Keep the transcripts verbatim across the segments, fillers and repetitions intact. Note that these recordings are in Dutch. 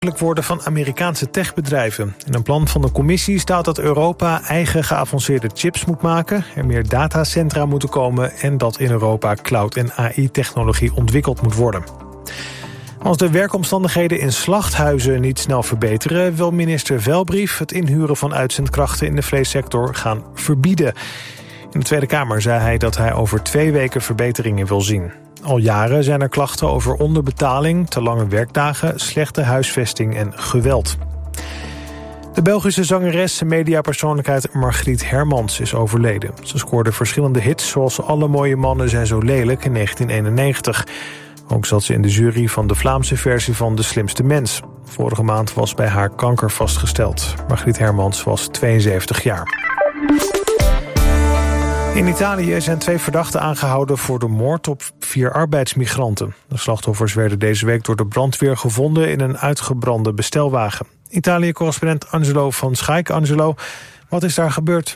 worden van Amerikaanse techbedrijven. In een plan van de commissie staat dat Europa eigen geavanceerde chips moet maken, er meer datacentra moeten komen en dat in Europa cloud- en A I-technologie ontwikkeld moet worden. Als de werkomstandigheden in slachthuizen niet snel verbeteren, wil minister Velbrief het inhuren van uitzendkrachten in de vleessector gaan verbieden. In de Tweede Kamer zei hij dat hij over twee weken verbeteringen wil zien. Al jaren zijn er klachten over onderbetaling, te lange werkdagen, slechte huisvesting en geweld. De Belgische zangeres en mediapersoonlijkheid Margriet Hermans is overleden. Ze scoorde verschillende hits zoals Alle mooie mannen zijn zo lelijk in negentien eenennegentig. Ook zat ze in de jury van de Vlaamse versie van De Slimste Mens. Vorige maand was bij haar kanker vastgesteld. Margriet Hermans was tweeënzeventig jaar. In Italië zijn twee verdachten aangehouden voor de moord op vier arbeidsmigranten. De slachtoffers werden deze week door de brandweer gevonden in een uitgebrande bestelwagen. Italië-correspondent Angelo van Schaik. Angelo, wat is daar gebeurd?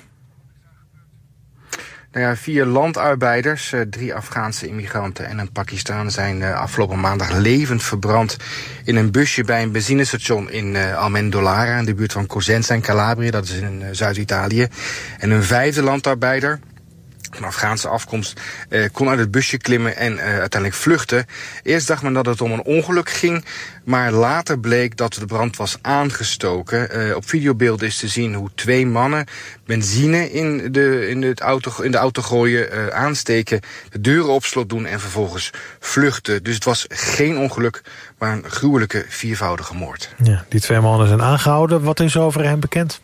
Nou ja, vier landarbeiders, drie Afghaanse immigranten en een Pakistan zijn afgelopen maandag levend verbrand in een busje bij een benzinestation in Almendolara, in de buurt van Cosenza in Calabria, dat is in Zuid-Italië. En een vijfde landarbeider van Afghaanse afkomst eh, kon uit het busje klimmen en eh, uiteindelijk vluchten. Eerst dacht men dat het om een ongeluk ging, maar later bleek dat de brand was aangestoken. Eh, op videobeelden is te zien hoe twee mannen benzine in de, in het auto, in de auto gooien, eh, aansteken, de deuren op slot doen en vervolgens vluchten. Dus het was geen ongeluk, maar een gruwelijke viervoudige moord. Ja, die twee mannen zijn aangehouden. Wat is over hen bekend?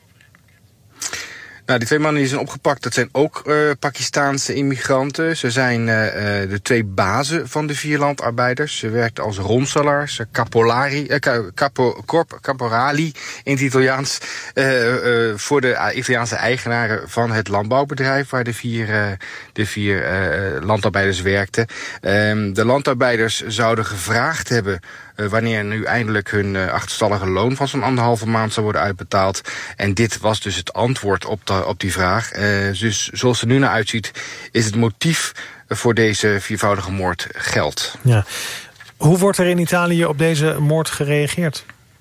Nou, die twee mannen die zijn opgepakt, dat zijn ook uh, Pakistaanse immigranten. Ze zijn uh, de twee bazen van de vier landarbeiders. Ze werkten als ronselaars, capolari, uh, capo, corp, caporali in het Italiaans, uh, uh, voor de Italiaanse eigenaren van het landbouwbedrijf waar de vier, uh, de vier uh, landarbeiders werkten. Uh, de landarbeiders zouden gevraagd hebben Uh, wanneer nu eindelijk hun uh, achterstallige loon van zo'n anderhalve maand zou worden uitbetaald. En dit was dus het antwoord op, de, op die vraag. Uh, dus zoals het er nu naar uitziet, is het motief voor deze viervoudige moord geld. Ja. Hoe wordt er in Italië op deze moord gereageerd?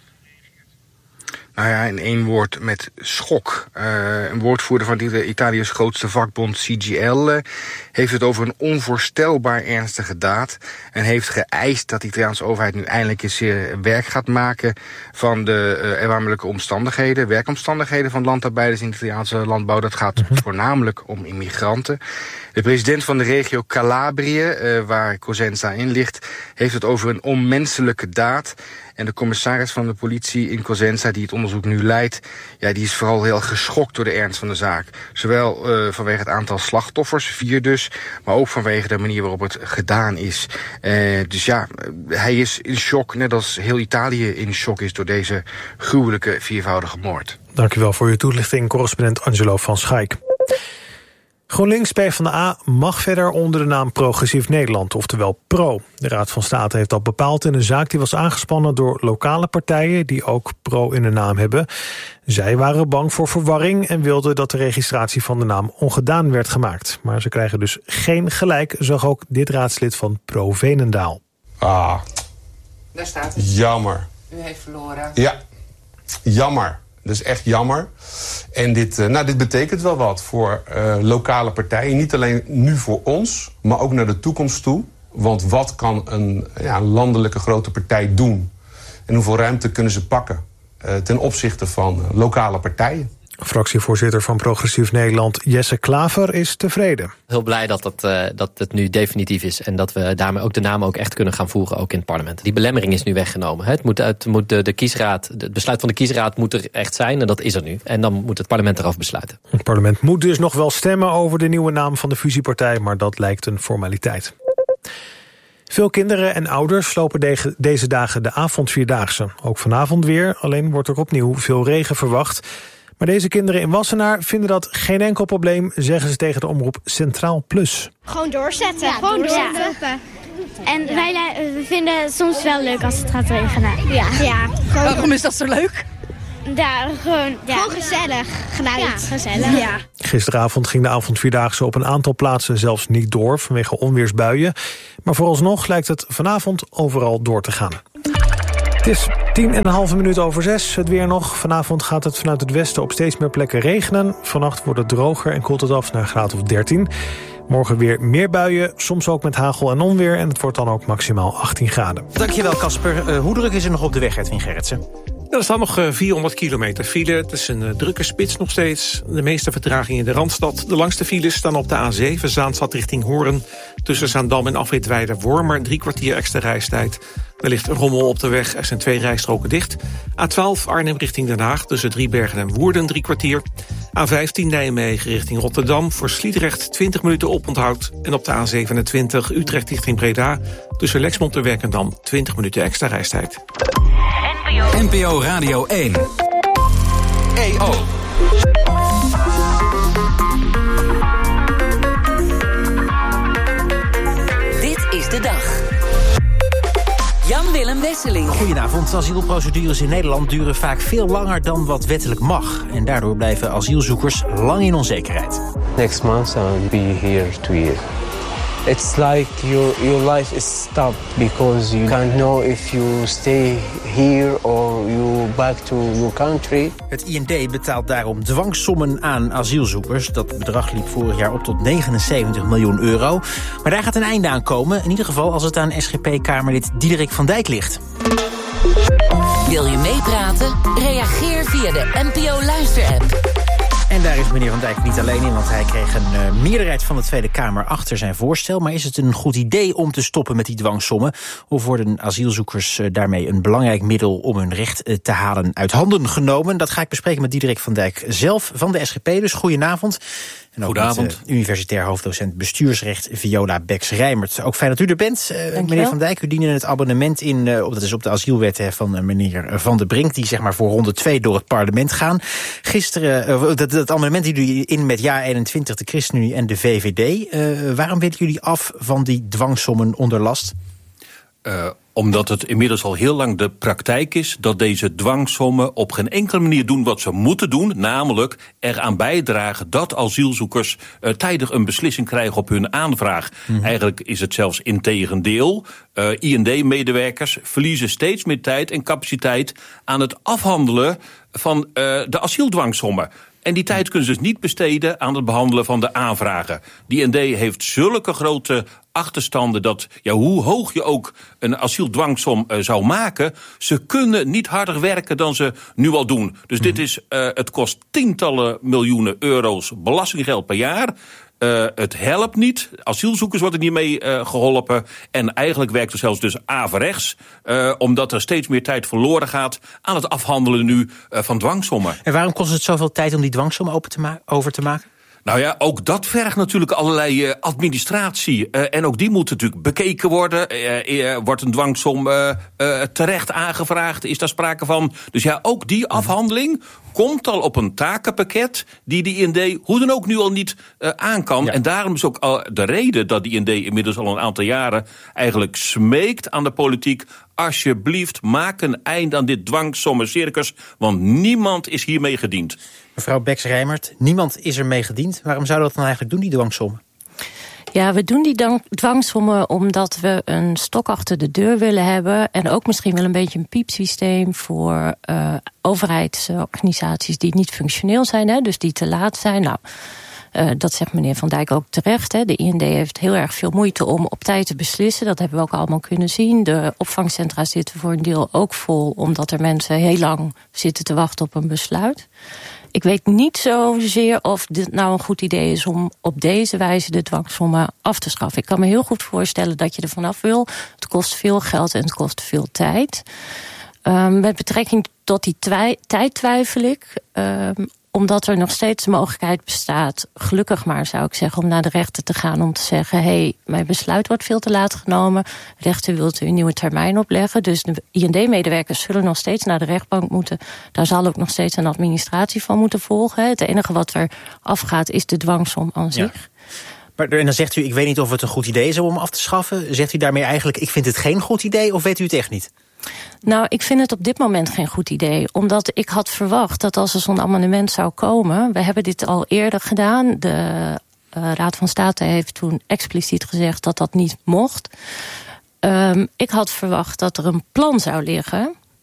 Nou ja, in één woord met schok. Uh, een woordvoerder van Italië's grootste vakbond C G L uh, heeft het over een onvoorstelbaar ernstige daad en heeft geëist dat de Italiaanse overheid nu eindelijk eens uh, werk gaat maken van de uh, erbarmelijke omstandigheden, werkomstandigheden van landarbeiders in de Italiaanse landbouw. Dat gaat mm-hmm. voornamelijk om immigranten. De president van de regio Calabrië, uh, waar Cosenza in ligt, heeft het over een onmenselijke daad. En de commissaris van de politie in Cosenza, die het onderzoek nu leidt, ja, die is vooral heel geschokt door de ernst van de zaak. Zowel uh, vanwege het aantal slachtoffers, vier dus, maar ook vanwege de manier waarop het gedaan is. Uh, dus ja, hij is in shock, net als heel Italië in shock is door deze gruwelijke viervoudige moord. Dank u wel voor uw toelichting, correspondent Angelo van Schaik. GroenLinks PvdA mag verder onder de naam Progressief Nederland, oftewel PRO. De Raad van State heeft dat bepaald in een zaak die was aangespannen door lokale partijen die ook PRO in de naam hebben. Zij waren bang voor verwarring en wilden dat de registratie van de naam ongedaan werd gemaakt. Maar ze krijgen dus geen gelijk, zag ook dit raadslid van PRO Veenendaal. Ah, daar staat het. Jammer. U heeft verloren. Ja, jammer. Dat is echt jammer. En dit, uh, nou, dit betekent wel wat voor uh, lokale partijen. Niet alleen nu voor ons, maar ook naar de toekomst toe. Want wat kan een ja, landelijke grote partij doen? En hoeveel ruimte kunnen ze pakken uh, ten opzichte van uh, lokale partijen? Fractievoorzitter van Progressief Nederland Jesse Klaver is tevreden. Heel blij dat het, uh, dat het nu definitief is en dat we daarmee ook de naam ook echt kunnen gaan voeren, ook in het parlement. Die belemmering is nu weggenomen. Het moet, het moet de, de kiesraad, het besluit van de kiesraad moet er echt zijn en dat is er nu. En dan moet het parlement erover besluiten. Het parlement moet dus nog wel stemmen over de nieuwe naam van de fusiepartij, maar dat lijkt een formaliteit. Veel kinderen en ouders lopen de, deze dagen de avondvierdaagse. Ook vanavond weer, alleen wordt er opnieuw veel regen verwacht. Maar deze kinderen in Wassenaar vinden dat geen enkel probleem, zeggen ze tegen de omroep Centraal Plus. Gewoon doorzetten. Ja, gewoon doorzetten. doorzetten. En wij we vinden het soms wel leuk als het gaat regenen. Ja. ja. Waarom is dat zo leuk? Ja, gewoon, ja. Gewoon gezellig. Geluid. Ja, gezellig. Ja. Gisteravond ging de avondvierdaagse op een aantal plaatsen zelfs niet door vanwege onweersbuien. Maar vooralsnog lijkt het vanavond overal door te gaan. Het is tien en een halve minuut over zes. Het weer nog. Vanavond gaat het vanuit het westen op steeds meer plekken regenen. Vannacht wordt het droger en koelt het af naar een graad of dertien. Morgen weer meer buien, soms ook met hagel en onweer. En het wordt dan ook maximaal achttien graden. Dankjewel, Casper. Uh, hoe druk is er nog op de weg, Edwin Gerritsen? Er staat nog vierhonderd kilometer file. Het is een uh, drukke spits nog steeds. De meeste vertraging in de Randstad. De langste files staan op de A zeven, Zaanstad richting Hoorn. Tussen Zaandam en afrit Weide-Wormer, drie kwartier extra reistijd. Er ligt rommel op de weg, er zijn twee rijstroken dicht. A twaalf, Arnhem richting Den Haag, tussen Driebergen en Woerden, drie kwartier. A vijftien, Nijmegen richting Rotterdam, voor Sliedrecht twintig minuten oponthoud. En op de A zevenentwintig, Utrecht richting Breda, tussen Lexmond en Werkendam, twintig minuten extra reistijd. N P O Radio één. E O. Dit is de dag. Jan-Willem Wesseling. Goedenavond. Asielprocedures in Nederland duren vaak veel langer dan wat wettelijk mag. En daardoor blijven asielzoekers lang in onzekerheid. Next month I'll be here two years. It's like your your life is stopped because you can't know if you stay here or you back to your country. Het I N D betaalt daarom dwangsommen aan asielzoekers. Dat bedrag liep vorig jaar op tot negenenzeventig miljoen euro. Maar daar gaat een einde aan komen. In ieder geval als het aan S G P-Kamerlid Diederik van Dijk ligt. Wil je meepraten? Reageer via de N P O-luisterapp. En daar is meneer Van Dijk niet alleen in, want hij kreeg een uh, meerderheid van de Tweede Kamer achter zijn voorstel. Maar is het een goed idee om te stoppen met die dwangsommen? Of worden asielzoekers uh, daarmee een belangrijk middel om hun recht uh, te halen uit handen genomen? Dat ga ik bespreken met Diederik van Dijk zelf van de S G P. Dus goedenavond. En ook Goedenavond. Met, uh, universitair hoofddocent bestuursrecht Viola Beks-Rijmert. Ook fijn dat u er bent. Uh, meneer Van Dijk, u diende het abonnement in, uh, dat is op de asielwet hè, van uh, meneer Van der Brink, die zeg maar voor ronde twee door het parlement gaan. Gisteren, uh, dat, dat amendement die u in met Ja eenentwintig, de ChristenUnie en de V V D. Uh, waarom willen jullie af van die dwangsommen onder last? Uh, omdat het inmiddels al heel lang de praktijk is dat deze dwangsommen op geen enkele manier doen wat ze moeten doen, namelijk eraan bijdragen dat asielzoekers uh, tijdig een beslissing krijgen op hun aanvraag. Mm-hmm. Eigenlijk is het zelfs integendeel. Uh, I N D-medewerkers verliezen steeds meer tijd en capaciteit aan het afhandelen van uh, de asieldwangsommen. En die tijd kunnen ze dus niet besteden aan het behandelen van de aanvragen. Die I N D heeft zulke grote achterstanden dat, ja, hoe hoog je ook een asieldwangsom uh, zou maken, ze kunnen niet harder werken dan ze nu al doen. Dus mm. dit is, uh, het kost tientallen miljoenen euro's belastinggeld per jaar. Uh, het helpt niet. Asielzoekers worden niet mee uh, geholpen. En eigenlijk werkt het zelfs dus averechts. Uh, omdat er steeds meer tijd verloren gaat aan het afhandelen nu uh, van dwangsommen. En waarom kost het zoveel tijd om die dwangsommen open te ma- over te maken? Nou ja, ook dat vergt natuurlijk allerlei uh, administratie. Uh, en ook die moet natuurlijk bekeken worden. Uh, uh, wordt een dwangsom uh, uh, terecht aangevraagd? Is daar sprake van? Dus ja, ook die afhandeling komt al op een takenpakket die de I N D hoe dan ook nu al niet uh, aan kan. Ja. En daarom is ook al de reden dat de I N D inmiddels al een aantal jaren eigenlijk smeekt aan de politiek: alsjeblieft, maak een einde aan dit dwangsommencircus, want niemand is hiermee gediend. Mevrouw Beks-Rijmert, niemand is ermee gediend. Waarom zouden we dat dan eigenlijk doen, die dwangsommen? Ja, we doen die dwangsommen omdat we een stok achter de deur willen hebben. En ook misschien wel een beetje een piepsysteem voor uh, overheidsorganisaties die niet functioneel zijn, hè, dus die te laat zijn. Nou, uh, dat zegt meneer Van Dijk ook terecht. Hè. De I N D heeft heel erg veel moeite om op tijd te beslissen. Dat hebben we ook allemaal kunnen zien. De opvangcentra zitten voor een deel ook vol, omdat er mensen heel lang zitten te wachten op een besluit. Ik weet niet zozeer of dit nou een goed idee is om op deze wijze de dwangsommen af te schaffen. Ik kan me heel goed voorstellen dat je er vanaf wil. Het kost veel geld en het kost veel tijd. Um, met betrekking tot die twi- tijd twijfel ik. Um, omdat er nog steeds de mogelijkheid bestaat, gelukkig maar zou ik zeggen, om naar de rechter te gaan om te zeggen: hé, hey, mijn besluit wordt veel te laat genomen. Rechter wilt u een nieuwe termijn opleggen. Dus de I N D-medewerkers zullen nog steeds naar de rechtbank moeten. Daar zal ook nog steeds een administratie van moeten volgen. Het enige wat er afgaat is de dwangsom aan zich. Ja. Maar, en dan zegt u, ik weet niet of het een goed idee is om hem af te schaffen. Zegt u daarmee eigenlijk, ik vind het geen goed idee, of weet u het echt niet? Nou, ik vind het op dit moment geen goed idee. Omdat ik had verwacht dat als er zo'n amendement zou komen, we hebben dit al eerder gedaan. De uh, Raad van State heeft toen expliciet gezegd dat dat niet mocht. Um, ik had verwacht dat er een plan zou liggen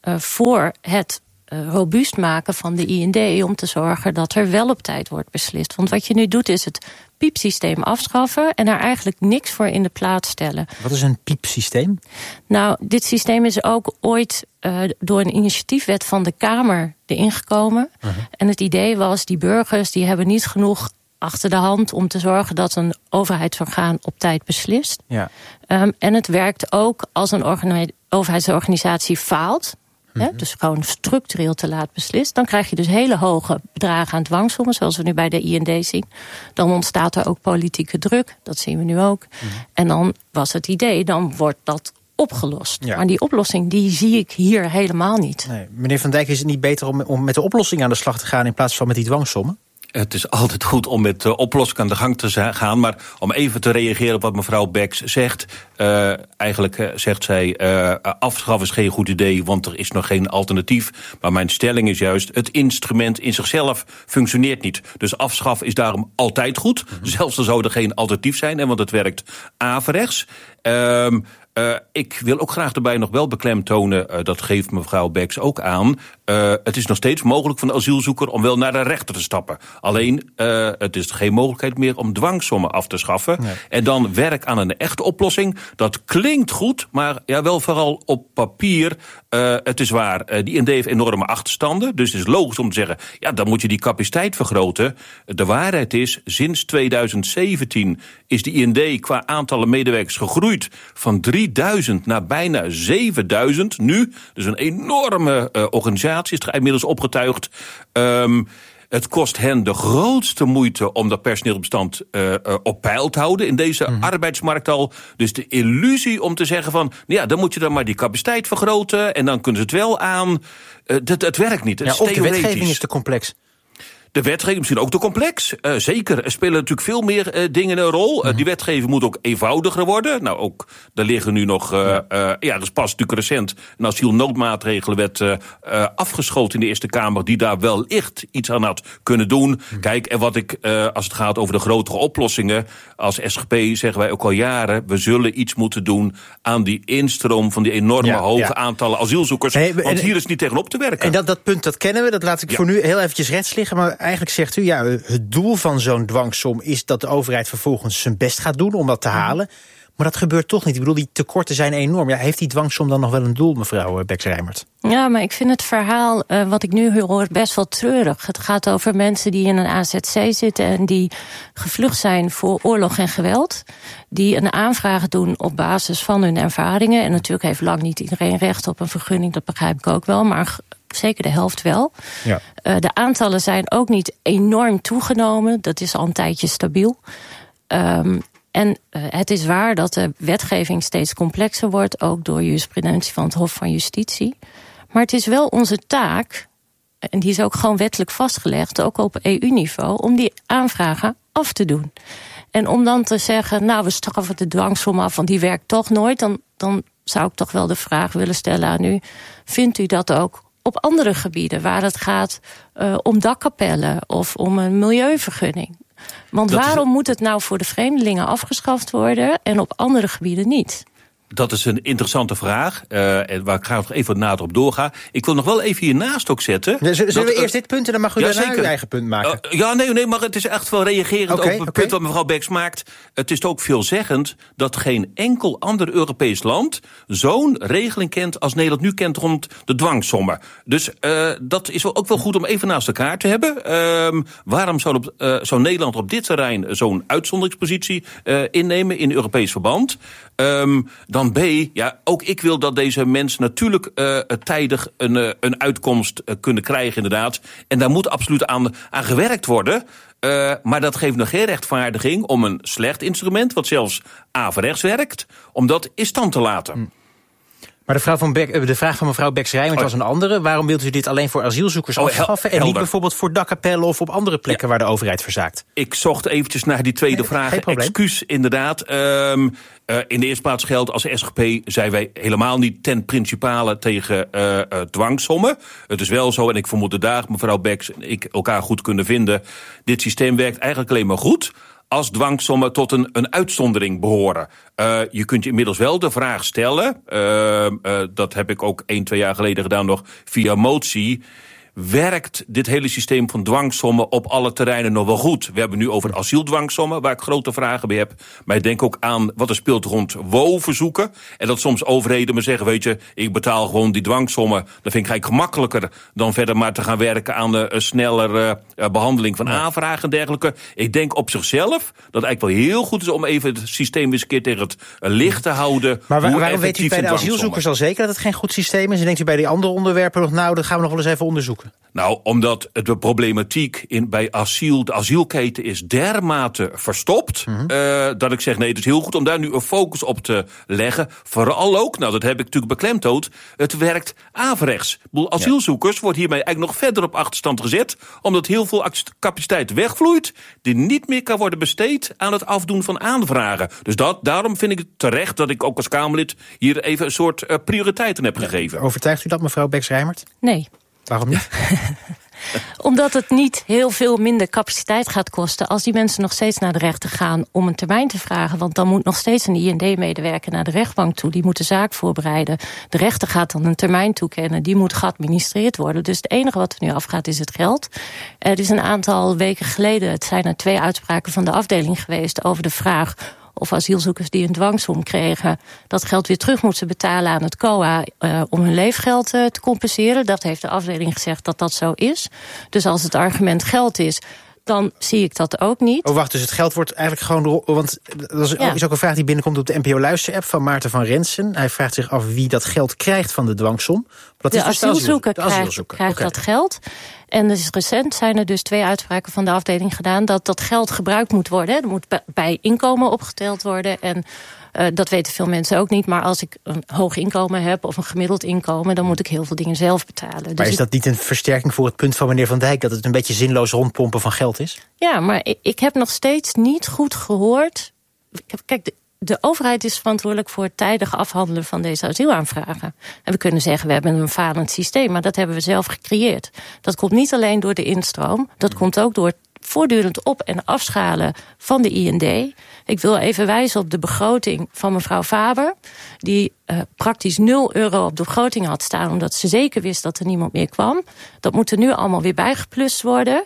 uh, voor het uh, robuust maken van de I N D... om te zorgen dat er wel op tijd wordt beslist. Want wat je nu doet is het piepsysteem afschaffen en er eigenlijk niks voor in de plaats stellen. Wat is een piepsysteem? Nou, dit systeem is ook ooit uh, door een initiatiefwet van de Kamer erin gekomen. Uh-huh. En het idee was, die burgers die hebben niet genoeg achter de hand om te zorgen dat een overheidsorgaan op tijd beslist. Ja. Um, en het werkt ook als een organi- overheidsorganisatie faalt. Mm-hmm. Hè, dus gewoon structureel te laat beslist. Dan krijg je dus hele hoge bedragen aan dwangsommen, zoals we nu bij de I N D zien. Dan ontstaat er ook politieke druk, dat zien we nu ook. Mm-hmm. En dan was het idee, dan wordt dat opgelost. Ja. Maar die oplossing, die zie ik hier helemaal niet. Nee. Meneer Van Dijk, is het niet beter om, om met de oplossing aan de slag te gaan in plaats van met die dwangsommen? Het is altijd goed om met uh, oplossing aan de gang te gaan. Maar om even te reageren op wat mevrouw Becks zegt. Uh, eigenlijk uh, zegt zij, uh, afschaffen is geen goed idee, want er is nog geen alternatief. Maar mijn stelling is juist, het instrument in zichzelf functioneert niet. Dus afschaffen is daarom altijd goed. Mm-hmm. Zelfs al zou er geen alternatief zijn, want het werkt averechts. Um, Uh, ik wil ook graag erbij nog wel beklemtonen, uh, dat geeft mevrouw Becks ook aan. Uh, het is nog steeds mogelijk voor een asielzoeker om wel naar de rechter te stappen. Alleen, uh, het is geen mogelijkheid meer om dwangsommen af te schaffen. Nee. En dan werk aan een echte oplossing. Dat klinkt goed, maar ja, wel vooral op papier. Uh, het is waar, uh, die I N D heeft enorme achterstanden. Dus het is logisch om te zeggen, ja, dan moet je die capaciteit vergroten. De waarheid is, sinds tweeduizend zeventien is die I N D qua aantallen medewerkers gegroeid van drieduizend naar bijna zevenduizend nu. Dus een enorme uh, organisatie is er inmiddels opgetuigd. Um, Het kost hen de grootste moeite om dat personeelbestand uh, uh, op peil te houden in deze mm. arbeidsmarkt al. Dus de illusie om te zeggen van, nou ja, dan moet je dan maar die capaciteit vergroten en dan kunnen ze het wel aan. Uh, dat, het werkt niet. Het ja, is of de wetgeving is te complex. De wetgeving misschien ook te complex. Uh, zeker, er spelen natuurlijk veel meer uh, dingen een rol. Uh, die wetgeving moet ook eenvoudiger worden. Nou, ook, daar liggen nu nog, uh, ja, uh, ja dat is pas natuurlijk recent, een asielnoodmaatregelenwet uh, uh, afgeschoten in de Eerste Kamer, die daar wellicht iets aan had kunnen doen. Hm. Kijk, en wat ik, uh, als het gaat over de grotere oplossingen, als S G P zeggen wij ook al jaren, we zullen iets moeten doen aan die instroom van die enorme ja, hoge ja. aantallen asielzoekers. Hey, want en, hier is niet tegenop te werken. En dat, dat punt, dat kennen we, dat laat ik ja. voor nu heel eventjes rechts liggen, maar eigenlijk zegt u, ja, het doel van zo'n dwangsom is dat de overheid vervolgens zijn best gaat doen om dat te halen. Maar dat gebeurt toch niet. Ik bedoel, die tekorten zijn enorm. Ja, heeft die dwangsom dan nog wel een doel, mevrouw Becks-Rijmert? Ja, maar ik vind het verhaal uh, wat ik nu hoor best wel treurig. Het gaat over mensen die in een A Z C zitten en die gevlucht zijn voor oorlog en geweld. Die een aanvraag doen op basis van hun ervaringen. En natuurlijk heeft lang niet iedereen recht op een vergunning, dat begrijp ik ook wel. Maar zeker de helft wel. Ja. Uh, de aantallen zijn ook niet enorm toegenomen. Dat is al een tijdje stabiel. Um, en uh, het is waar dat de wetgeving steeds complexer wordt, ook door jurisprudentie van het Hof van Justitie. Maar het is wel onze taak, en die is ook gewoon wettelijk vastgelegd, ook op E U-niveau, om die aanvragen af te doen. En om dan te zeggen, nou, we straffen de dwangsom af, want die werkt toch nooit, dan, dan zou ik toch wel de vraag willen stellen aan u, vindt u dat ook op andere gebieden, waar het gaat uh, om dakkapellen of om een milieuvergunning? Want dat waarom is... moet het nou voor de vreemdelingen afgeschaft worden en op andere gebieden niet? Dat is een interessante vraag, uh, waar ik graag nog even nader op doorga. Ik wil nog wel even hiernaast ook zetten. Ja, zullen dat, we eerst dit punt en dan mag u ja, daarna uw eigen punt maken? Uh, ja, nee, nee, maar het is echt wel reagerend okay, op het okay. punt wat mevrouw Becks maakt. Het is ook veelzeggend dat geen enkel ander Europees land zo'n regeling kent als Nederland nu kent rond de dwangsommen. Dus uh, dat is ook wel goed om even naast elkaar te hebben. Uh, waarom zou, op, uh, zou Nederland op dit terrein zo'n uitzonderingspositie uh, innemen in Europees verband? Um, Dan B, ja, ook ik wil dat deze mensen natuurlijk uh, tijdig een, uh, een uitkomst uh, kunnen krijgen, inderdaad. En daar moet absoluut aan, aan gewerkt worden. Uh, maar dat geeft nog geen rechtvaardiging om een slecht instrument, wat zelfs averechts werkt, om dat in stand te laten. Hm. Maar de, vrouw van Beck, de vraag van mevrouw Becks-Rijmert oh. was een andere. Waarom wilt u dit alleen voor asielzoekers oh, afschaffen en niet bijvoorbeeld voor dakkapellen of op andere plekken ja. waar de overheid verzaakt? Ik zocht eventjes naar die tweede nee, vraag. Excuus, inderdaad. Um, uh, in de eerste plaats geldt als S G P zijn wij helemaal niet ten principale tegen uh, uh, dwangsommen. Het is wel zo, en ik vermoed dat daar mevrouw Becks en ik elkaar goed kunnen vinden. Dit systeem werkt eigenlijk alleen maar goed als dwangsommen tot een, een uitzondering behoren. Uh, je kunt je inmiddels wel de vraag stellen, uh, uh, dat heb ik ook één, twee jaar geleden gedaan nog via motie. Werkt dit hele systeem van dwangsommen op alle terreinen nog wel goed? We hebben nu over asieldwangsommen, waar ik grote vragen bij heb. Maar ik denk ook aan wat er speelt rond W O-verzoeken. En dat soms overheden me zeggen, weet je, ik betaal gewoon die dwangsommen. Dat vind ik eigenlijk gemakkelijker dan verder maar te gaan werken aan de uh, snellere uh, behandeling van aanvragen en dergelijke. Ik denk op zichzelf dat het eigenlijk wel heel goed is om even het systeem eens een keer tegen het uh, licht te houden. Maar waar, waarom weet u bij de asielzoekers al zeker dat het geen goed systeem is? En denkt u bij die andere onderwerpen nog, nou, dat gaan we nog wel eens even onderzoeken? Nou, omdat de problematiek in, bij asiel, de asielketen is dermate verstopt, mm-hmm. uh, dat ik zeg, nee, het is heel goed om daar nu een focus op te leggen. Vooral ook, nou, dat heb ik natuurlijk beklemtoond, het werkt averechts. Ik bedoel, asielzoekers ja. wordt hiermee eigenlijk nog verder op achterstand gezet, omdat heel veel capaciteit wegvloeit, die niet meer kan worden besteed aan het afdoen van aanvragen. Dus dat, daarom vind ik het terecht dat ik ook als Kamerlid hier even een soort uh, prioriteiten heb gegeven. Overtuigt u dat, mevrouw Beks-Rijmert? Nee. Waarom niet? Omdat het niet heel veel minder capaciteit gaat kosten als die mensen nog steeds naar de rechter gaan om een termijn te vragen. Want dan moet nog steeds een I N D-medewerker naar de rechtbank toe. Die moet de zaak voorbereiden. De rechter gaat dan een termijn toekennen. Die moet geadministreerd worden. Dus het enige wat er nu afgaat is het geld. Er is een aantal weken geleden, het zijn er twee uitspraken van de afdeling geweest over de vraag of asielzoekers die een dwangsom kregen dat geld weer terug moeten betalen aan het C O A uh, om hun leefgeld uh, te compenseren. Dat heeft de afdeling gezegd dat dat zo is. Dus als het argument geld is, dan zie ik dat ook niet. Oh, wacht, dus het geld wordt eigenlijk gewoon... Want dat is, ja. is ook een vraag die binnenkomt op de N P O-luisterapp van Maarten van Rensen. Hij vraagt zich af wie dat geld krijgt van de dwangsom. Dat de is asielzoeker de krijgt, asielzoeker. krijgt okay. dat geld. En dus recent zijn er dus twee uitspraken van de afdeling gedaan dat dat geld gebruikt moet worden. Er moet bij inkomen opgeteld worden. En uh, dat weten veel mensen ook niet. Maar als ik een hoog inkomen heb of een gemiddeld inkomen, dan moet ik heel veel dingen zelf betalen. Maar dus is dat ik... niet een versterking voor het punt van meneer Van Dijk, dat het een beetje zinloos rondpompen van geld is? Ja, maar ik, ik heb nog steeds niet goed gehoord. Kijk, de, de overheid is verantwoordelijk voor het tijdig afhandelen van deze asielaanvragen. En we kunnen zeggen, we hebben een falend systeem, maar dat hebben we zelf gecreëerd. Dat komt niet alleen door de instroom, dat komt ook door het voortdurend op- en afschalen van de I N D. Ik wil even wijzen op de begroting van mevrouw Faber, die uh, praktisch nul euro op de begroting had staan, omdat ze zeker wist dat er niemand meer kwam. Dat moet er nu allemaal weer bijgeplust worden.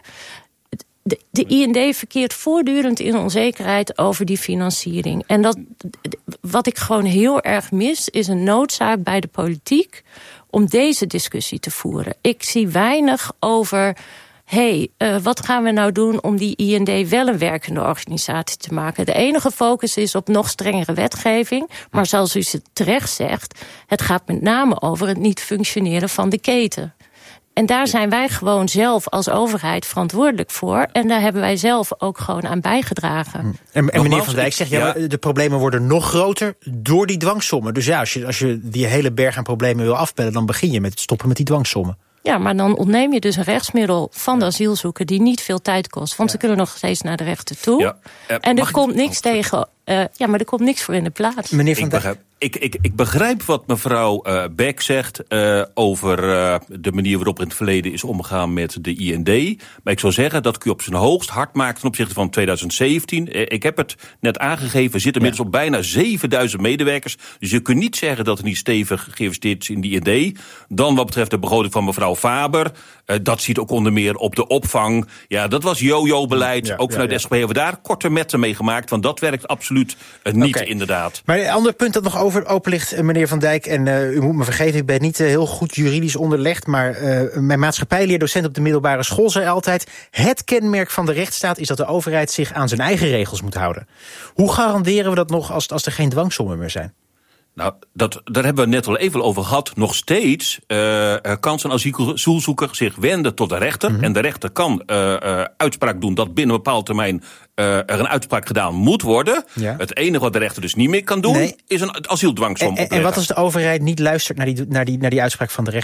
De, de I N D verkeert voortdurend in onzekerheid over die financiering. En dat, wat ik gewoon heel erg mis, is een noodzaak bij de politiek om deze discussie te voeren. Ik zie weinig over, hé, hey, uh, wat gaan we nou doen om die I N D wel een werkende organisatie te maken? De enige focus is op nog strengere wetgeving. Maar zoals u terecht zegt, het gaat met name over het niet functioneren van de keten. En daar zijn wij gewoon zelf als overheid verantwoordelijk voor. En daar hebben wij zelf ook gewoon aan bijgedragen. En, en meneer Van Dijk zegt, ja, ja, de problemen worden nog groter door die dwangsommen. Dus ja, als je, als je die hele berg aan problemen wil afpellen, dan begin je met het stoppen met die dwangsommen. Ja, maar dan ontneem je dus een rechtsmiddel van de asielzoeker die niet veel tijd kost. Want ja. ze kunnen nog steeds naar de rechter toe. Ja. Uh, en er komt niks tegen. Uh, ja, maar er komt niks voor in de plaats. Meneer Van Dijk. Ik, ik, ik begrijp wat mevrouw uh, Beck zegt uh, over uh, de manier waarop er in het verleden is omgegaan met de I N D. Maar ik zou zeggen dat ik u op zijn hoogst hard maakt ten opzichte van twintig zeventien. Uh, ik heb het net aangegeven, we zitten inmiddels ja. op bijna zevenduizend medewerkers. Dus je kunt niet zeggen dat er niet stevig geïnvesteerd is in de I N D. Dan wat betreft de begroting van mevrouw Faber. Uh, dat ziet ook onder meer op de opvang. Ja, dat was yo-yo-beleid. Ja, ook vanuit ja, ja. de S G P hebben we daar korte metten mee gemaakt. Want dat werkt absoluut uh, niet, okay. inderdaad. Maar een ander punt dat nog over open ligt, meneer Van Dijk, en uh, u moet me vergeven, ik ben niet uh, heel goed juridisch onderlegd, maar uh, mijn maatschappijleerdocent op de middelbare school zei altijd, het kenmerk van de rechtsstaat is dat de overheid zich aan zijn eigen regels moet houden. Hoe garanderen we dat nog als, als er geen dwangsommen meer zijn? Nou, dat, daar hebben we net al even over gehad. Nog steeds uh, kan zo'n asielzoeker zich wenden tot de rechter. Mm-hmm. En de rechter kan uh, uh, uitspraak doen dat binnen een bepaald termijn uh, er een uitspraak gedaan moet worden. Ja. Het enige wat de rechter dus niet meer kan doen, nee. is een asieldwangsom. En, en, en wat als de overheid niet luistert naar die, naar, die, naar die uitspraak van de rechter?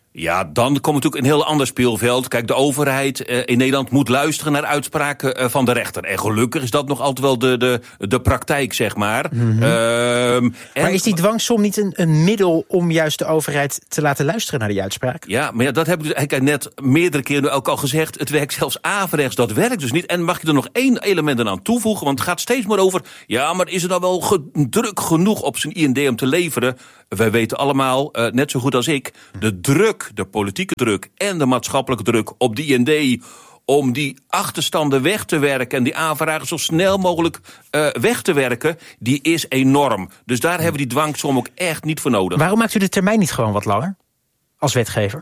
Ja, dan komt natuurlijk een heel ander speelveld. Kijk, de overheid uh, in Nederland moet luisteren naar uitspraken uh, van de rechter. En gelukkig is dat nog altijd wel de, de, de praktijk, zeg maar. Mm-hmm. Um, en, maar is die dwangsom niet een, een middel om juist de overheid te laten luisteren naar die uitspraak? Ja, maar ja, dat heb ik dus eigenlijk net meerdere keren ook al gezegd. Het werkt zelfs averechts, dat werkt dus niet. En mag ik er nog één element aan toevoegen? Want het gaat steeds maar over, ja, maar is er nou wel ge- druk genoeg op zijn I N D om te leveren? Wij weten allemaal, uh, net zo goed als ik, de druk, de politieke druk en de maatschappelijke druk op de I N D om die achterstanden weg te werken en die aanvragen zo snel mogelijk uh, weg te werken, die is enorm. Dus daar hebben we die dwangsom ook echt niet voor nodig. Waarom maakt u de termijn niet gewoon wat langer als wetgever?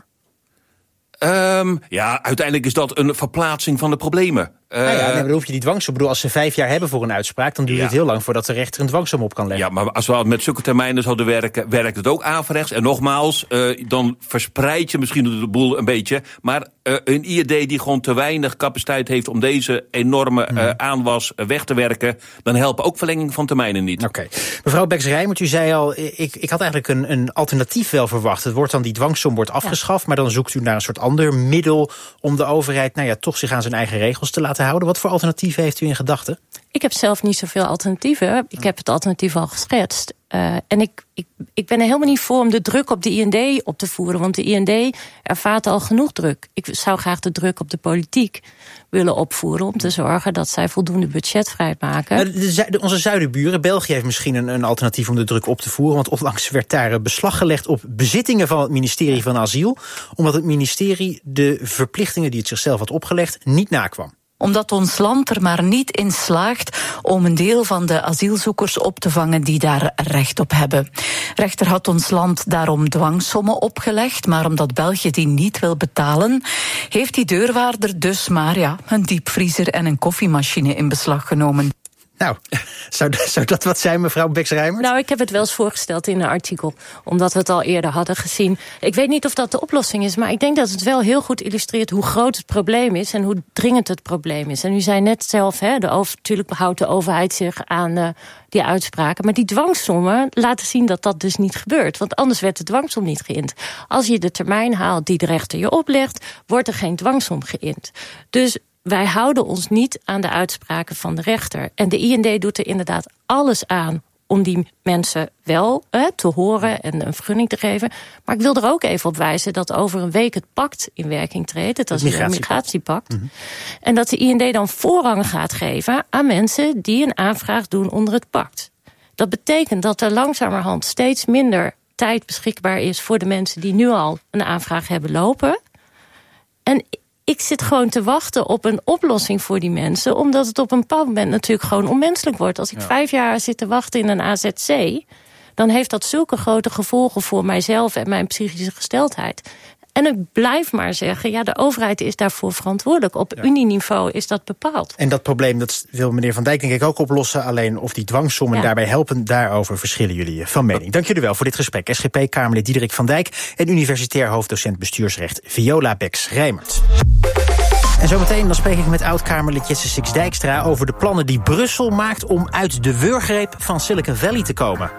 Um, ja, uiteindelijk is dat een verplaatsing van de problemen. Uh, nou ja, nee, dan hoef je die dwangsom. Ik bedoel, als ze vijf jaar hebben voor een uitspraak, dan duurt ja. het heel lang voordat de rechter een dwangsom op kan leggen. Ja, maar als we met zulke termijnen zouden werken, werkt het ook averechts. En nogmaals, uh, dan verspreid je misschien de boel een beetje. Maar uh, een I N D die gewoon te weinig capaciteit heeft om deze enorme uh, aanwas weg te werken, dan helpen ook verlenging van termijnen niet. Oké. Okay. Mevrouw Beks-Rijmert, u zei al, ik, ik had eigenlijk een, een alternatief wel verwacht. Het wordt dan, die dwangsom wordt afgeschaft, ja. maar dan zoekt u naar een soort ander middel om de overheid, nou ja, toch zich aan zijn eigen regels te laten houden. Wat voor alternatieven heeft u in gedachten? Ik heb zelf niet zoveel alternatieven. Ik heb het alternatief al geschetst. Uh, en ik, ik, ik ben er helemaal niet voor om de druk op de I N D op te voeren. Want de I N D ervaart al genoeg druk. Ik zou graag de druk op de politiek willen opvoeren om te zorgen dat zij voldoende budget vrijmaken. Uh, de, de, onze zuidenburen, België, heeft misschien een, een alternatief om de druk op te voeren. Want onlangs werd daar beslag gelegd op bezittingen van het ministerie van Asiel. Omdat het ministerie de verplichtingen die het zichzelf had opgelegd niet nakwam. Omdat ons land er maar niet in slaagt om een deel van de asielzoekers op te vangen die daar recht op hebben. Rechter had ons land daarom dwangsommen opgelegd, maar omdat België die niet wil betalen, heeft die deurwaarder dus maar ja, een diepvriezer en een koffiemachine in beslag genomen. Nou, zou, zou dat wat zijn, mevrouw Beks-Rijmert? Nou, ik heb het wel eens voorgesteld in een artikel, omdat we het al eerder hadden gezien. Ik weet niet of dat de oplossing is, maar ik denk dat het wel heel goed illustreert hoe groot het probleem is en hoe dringend het probleem is. En u zei net zelf, hè, de over, natuurlijk houdt de overheid zich aan uh, die uitspraken, maar die dwangsommen laten zien dat dat dus niet gebeurt, want anders werd de dwangsom niet geïnd. Als je de termijn haalt die de rechter je oplegt, wordt er geen dwangsom geïnd. Dus wij houden ons niet aan de uitspraken van de rechter. En de I N D doet er inderdaad alles aan om die mensen wel eh, te horen en een vergunning te geven. Maar ik wil er ook even op wijzen dat over een week het pact in werking treedt. Het is een migratiepact. Mm-hmm. En dat de I N D dan voorrang gaat geven aan mensen die een aanvraag doen onder het pact. Dat betekent dat er langzamerhand steeds minder tijd beschikbaar is voor de mensen die nu al een aanvraag hebben lopen. En ik zit gewoon te wachten op een oplossing voor die mensen, omdat het op een bepaald moment natuurlijk gewoon onmenselijk wordt. Als ik ja. vijf jaar zit te wachten in een A Z C, dan heeft dat zulke grote gevolgen voor mijzelf en mijn psychische gesteldheid. En ik blijf maar zeggen, ja, de overheid is daarvoor verantwoordelijk. Op ja. Unieniveau is dat bepaald. En dat probleem, dat wil meneer Van Dijk denk ik ook oplossen. Alleen of die dwangsommen ja. daarbij helpen, daarover verschillen jullie van mening. Dank jullie wel voor dit gesprek. S G P-Kamerlid Diederik van Dijk en universitair hoofddocent bestuursrecht Viola Beks-Rijmert. En zometeen dan spreek ik met oud-Kamerlid Jesse Six-Dijkstra over de plannen die Brussel maakt om uit de wurggreep van Silicon Valley te komen.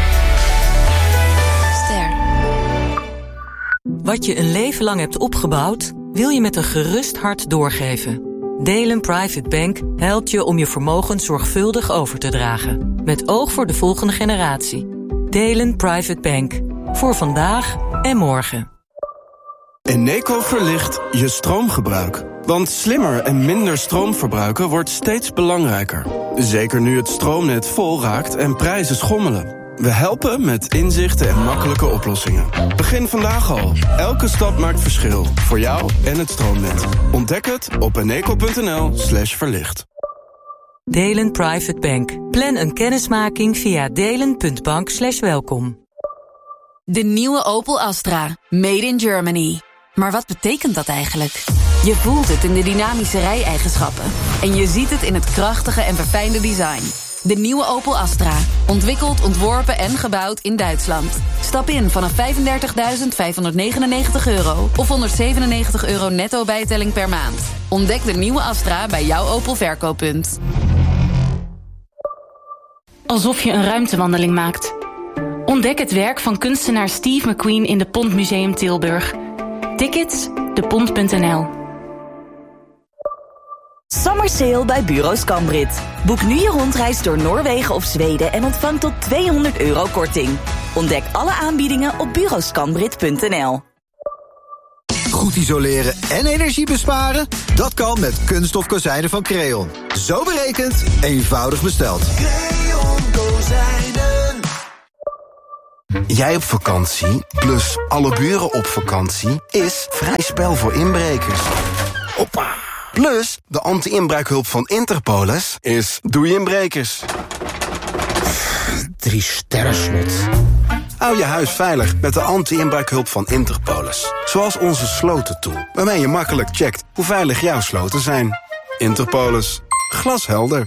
Wat je een leven lang hebt opgebouwd, wil je met een gerust hart doorgeven. Delen Private Bank helpt je om je vermogen zorgvuldig over te dragen. Met oog voor de volgende generatie. Delen Private Bank. Voor vandaag en morgen. Eneco verlicht je stroomgebruik. Want slimmer en minder stroom verbruiken wordt steeds belangrijker. Zeker nu het stroomnet vol raakt en prijzen schommelen. We helpen met inzichten en makkelijke oplossingen. Begin vandaag al. Elke stap maakt verschil. Voor jou en het stroomnet. Ontdek het op eneco.nl slash verlicht. Delen Private Bank. Plan een kennismaking via delen.bank slash welkom. De nieuwe Opel Astra. Made in Germany. Maar wat betekent dat eigenlijk? Je voelt het in de dynamische rijeigenschappen. En je ziet het in het krachtige en verfijnde design. De nieuwe Opel Astra. Ontwikkeld, ontworpen en gebouwd in Duitsland. Stap in vanaf vijfendertigduizend vijfhonderdnegenennegentig euro of honderdzevenennegentig euro netto bijtelling per maand. Ontdek de nieuwe Astra bij jouw Opel verkooppunt. Alsof je een ruimtewandeling maakt. Ontdek het werk van kunstenaar Steve McQueen in de Pont Museum Tilburg. Tickets, depont punt n l. Summer Sale bij Bureau Scambrit. Boek nu je rondreis door Noorwegen of Zweden en ontvang tot tweehonderd euro korting. Ontdek alle aanbiedingen op bureau scambrit punt n l. Goed isoleren en energie besparen? Dat kan met kunststof kozijnen van Creon. Zo berekend, eenvoudig besteld. Creon kozijnen. Jij op vakantie, plus alle buren op vakantie, is vrij spel voor inbrekers. Hoppa. Plus, de anti-inbraakhulp van Interpolis is doei inbrekers. Drie sterren slot. Hou je huis veilig met de anti-inbraakhulp van Interpolis. Zoals onze slotentool, waarmee je makkelijk checkt hoe veilig jouw sloten zijn. Interpolis. Glashelder.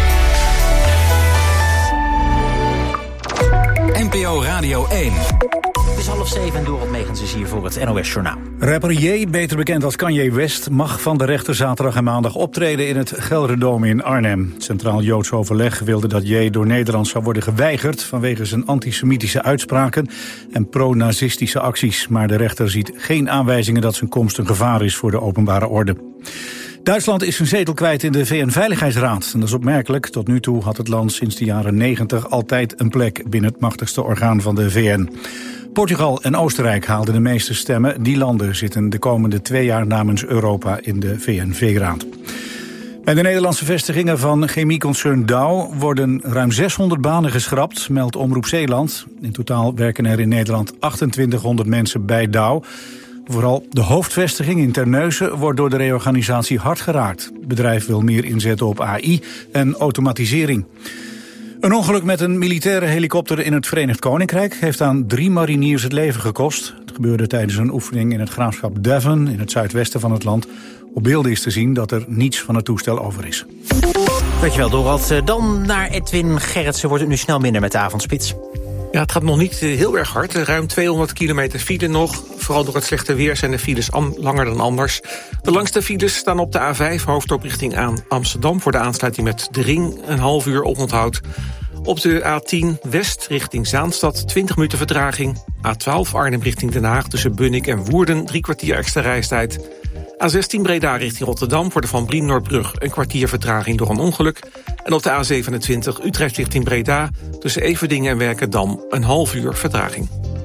N P O Radio één. Het is half zeven en Dorot Megens is hier voor het N O S Journaal. Rapper Ye, beter bekend als Kanye West, mag van de rechter zaterdag en maandag optreden in het Gelderdome in Arnhem. Het Centraal Joods Overleg wilde dat Ye door Nederland zou worden geweigerd vanwege zijn antisemitische uitspraken en pro-nazistische acties. Maar de rechter ziet geen aanwijzingen dat zijn komst een gevaar is voor de openbare orde. Duitsland is zijn zetel kwijt in de V N-veiligheidsraad. En dat is opmerkelijk. Tot nu toe had het land sinds de jaren negentig altijd een plek binnen het machtigste orgaan van de V N. Portugal en Oostenrijk haalden de meeste stemmen. Die landen zitten de komende twee jaar namens Europa in de V N V-raad. Bij de Nederlandse vestigingen van chemieconcern Dow worden ruim zeshonderd banen geschrapt, meldt Omroep Zeeland. In totaal werken er in Nederland achtentwintighonderd mensen bij Dow. Vooral de hoofdvestiging in Terneuzen wordt door de reorganisatie hard geraakt. Het bedrijf wil meer inzetten op A I en automatisering. Een ongeluk met een militaire helikopter in het Verenigd Koninkrijk heeft aan drie mariniers het leven gekost. Het gebeurde tijdens een oefening in het graafschap Devon in het zuidwesten van het land. Op beelden is te zien dat er niets van het toestel over is. Dankjewel, Dorald. Dan naar Edwin Gerritsen. Wordt het nu snel minder met de avondspits? Ja, het gaat nog niet heel erg hard. Ruim tweehonderd kilometer file nog. Vooral door het slechte weer zijn de files an- langer dan anders. De langste files staan op de A vijf, hoofddorp richting aan Amsterdam, voor de aansluiting met de Ring, een half uur oponthoud. Op de A tien West richting Zaanstad, twintig minuten vertraging. A twaalf Arnhem richting Den Haag, tussen Bunnik en Woerden, drie kwartier extra reistijd. A zestien Breda richting Rotterdam, voor de Van Brienoordbrug een kwartier vertraging door een ongeluk. En op de A zevenentwintig Utrecht richting Breda, tussen Everdingen en Werkendam een half uur vertraging.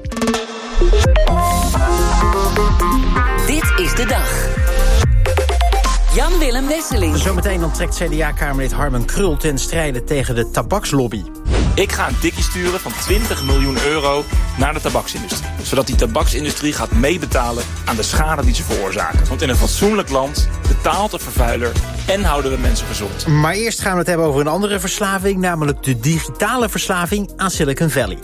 Dit is de dag. Jan-Willem Wesseling. Zometeen dan trekt C D A-kamerlid Harmen Krul ten strijde tegen de tabakslobby. Ik ga een tikkie sturen van twintig miljoen euro naar de tabaksindustrie. Zodat die tabaksindustrie gaat meebetalen aan de schade die ze veroorzaken. Want in een fatsoenlijk land betaalt de vervuiler en houden we mensen gezond. Maar eerst gaan we het hebben over een andere verslaving, namelijk de digitale verslaving aan Silicon Valley.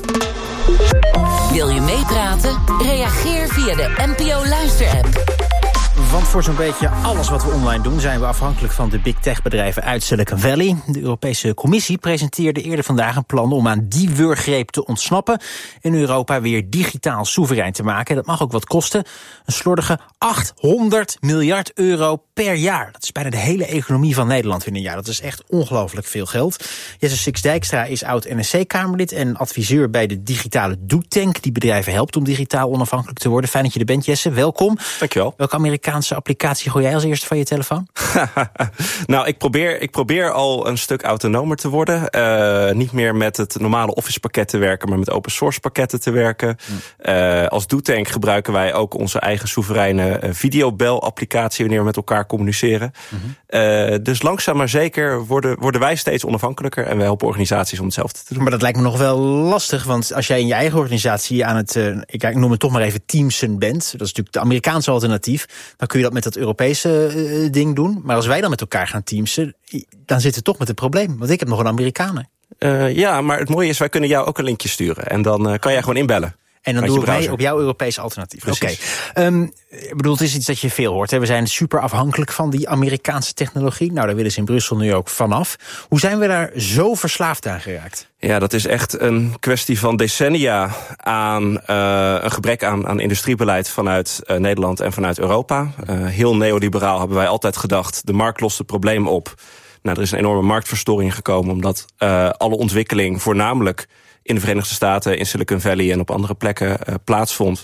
Wil je meepraten? Reageer via de N P O Luister-app. Want voor zo'n beetje alles wat we online doen zijn we afhankelijk van de big tech bedrijven uit Silicon Valley. De Europese Commissie presenteerde eerder vandaag een plan om aan die wurggreep te ontsnappen en Europa weer digitaal soeverein te maken. Dat mag ook wat kosten. Een slordige achthonderd miljard euro per jaar. Dat is bijna de hele economie van Nederland in een jaar. Dat is echt ongelooflijk veel geld. Jesse Six-Dijkstra is oud-N S C-kamerlid en adviseur bij de digitale DoTank, die bedrijven helpt om digitaal onafhankelijk te worden. Fijn dat je er bent, Jesse. Welkom. Dankjewel. Welke Amerikaanse applicatie gooi jij als eerste van je telefoon? nou, ik probeer, ik probeer al een stuk autonomer te worden. Uh, niet meer met het normale Office pakket te werken, maar met open source pakketten te werken. Hmm. Uh, als DoTank gebruiken wij ook onze eigen soevereine uh, videobel-applicatie wanneer we met elkaar communiceren. Mm-hmm. Uh, dus langzaam maar zeker worden, worden wij steeds onafhankelijker en wij helpen organisaties om hetzelfde te doen. Maar dat lijkt me nog wel lastig, want als jij in je eigen organisatie aan het, uh, ik noem het toch maar even Teamsen bent, dat is natuurlijk de Amerikaanse alternatief, dan kun je dat met dat Europese uh, ding doen. Maar als wij dan met elkaar gaan teamsen, dan zitten we toch met een probleem. Want ik heb nog een Amerikaner. Uh, ja, maar het mooie is, wij kunnen jou ook een linkje sturen. En dan uh, kan jij gewoon inbellen. En dan doen wij op jouw Europese alternatief. Oké. Okay. Um, ik bedoel, het is iets dat je veel hoort. Hè? We zijn super afhankelijk van die Amerikaanse technologie. Nou, daar willen ze in Brussel nu ook vanaf. Hoe zijn we daar zo verslaafd aan geraakt? Ja, dat is echt een kwestie van decennia aan uh, een gebrek aan, aan industriebeleid vanuit uh, Nederland en vanuit Europa. Uh, heel neoliberaal hebben wij altijd gedacht, de markt lost het probleem op. Nou, er is een enorme marktverstoring gekomen, omdat uh, alle ontwikkeling voornamelijk in de Verenigde Staten, in Silicon Valley en op andere plekken uh, plaatsvond.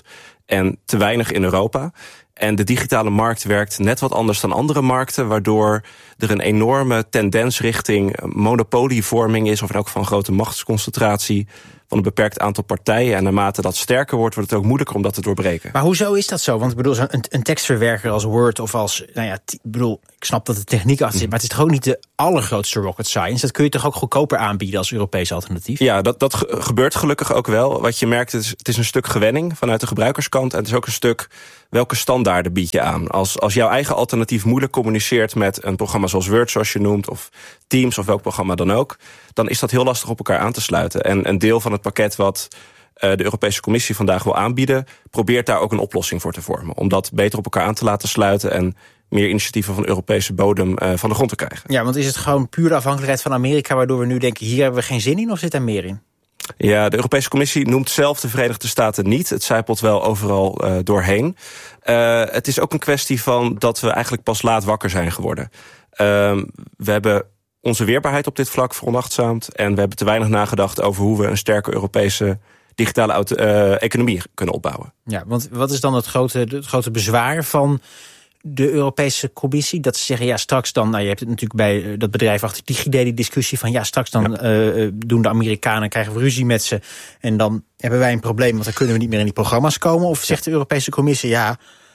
en te weinig in Europa. En de digitale markt werkt net wat anders dan andere markten, waardoor er een enorme tendens richting monopolievorming is, of in elk geval een grote machtsconcentratie van een beperkt aantal partijen. En naarmate dat sterker wordt, wordt het ook moeilijker om dat te doorbreken. Maar hoezo is dat zo? Want ik bedoel, een, een tekstverwerker als Word of als, nou ja, t- ik bedoel, ik snap dat de techniek achter zit, maar het is toch ook niet de allergrootste rocket science? Dat kun je toch ook goedkoper aanbieden als Europees alternatief? Ja, dat, dat ge- gebeurt gelukkig ook wel. Wat je merkt, het is, het is een stuk gewenning vanuit de gebruikerskant. En het is ook een stuk, welke standaarden bied je aan? Als, als jouw eigen alternatief moeilijk communiceert met een programma zoals Word, zoals je noemt, of Teams of welk programma dan ook, dan is dat heel lastig op elkaar aan te sluiten. En een deel van het pakket wat uh, de Europese Commissie vandaag wil aanbieden, probeert daar ook een oplossing voor te vormen. Om dat beter op elkaar aan te laten sluiten en meer initiatieven van Europese bodem uh, van de grond te krijgen. Ja, want is het gewoon puur de afhankelijkheid van Amerika, waardoor we nu denken, hier hebben we geen zin in, of zit er meer in? Ja, de Europese Commissie noemt zelf de Verenigde Staten niet. Het zijpelt wel overal uh, doorheen. Uh, het is ook een kwestie van dat we eigenlijk pas laat wakker zijn geworden. Uh, we hebben onze weerbaarheid op dit vlak veronachtzaamd en we hebben te weinig nagedacht over hoe we een sterke Europese digitale auto, uh, economie kunnen opbouwen. Ja, want wat is dan het grote, het grote bezwaar van de Europese Commissie? Dat ze zeggen, ja, straks dan, nou, je hebt het natuurlijk bij uh, dat bedrijf achter DigiD, die discussie van, ja, straks dan ja. uh, doen de Amerikanen, krijgen we ruzie met ze en dan hebben wij een probleem, want dan kunnen we niet meer in die programma's komen. Of zegt de Europese Commissie, ja,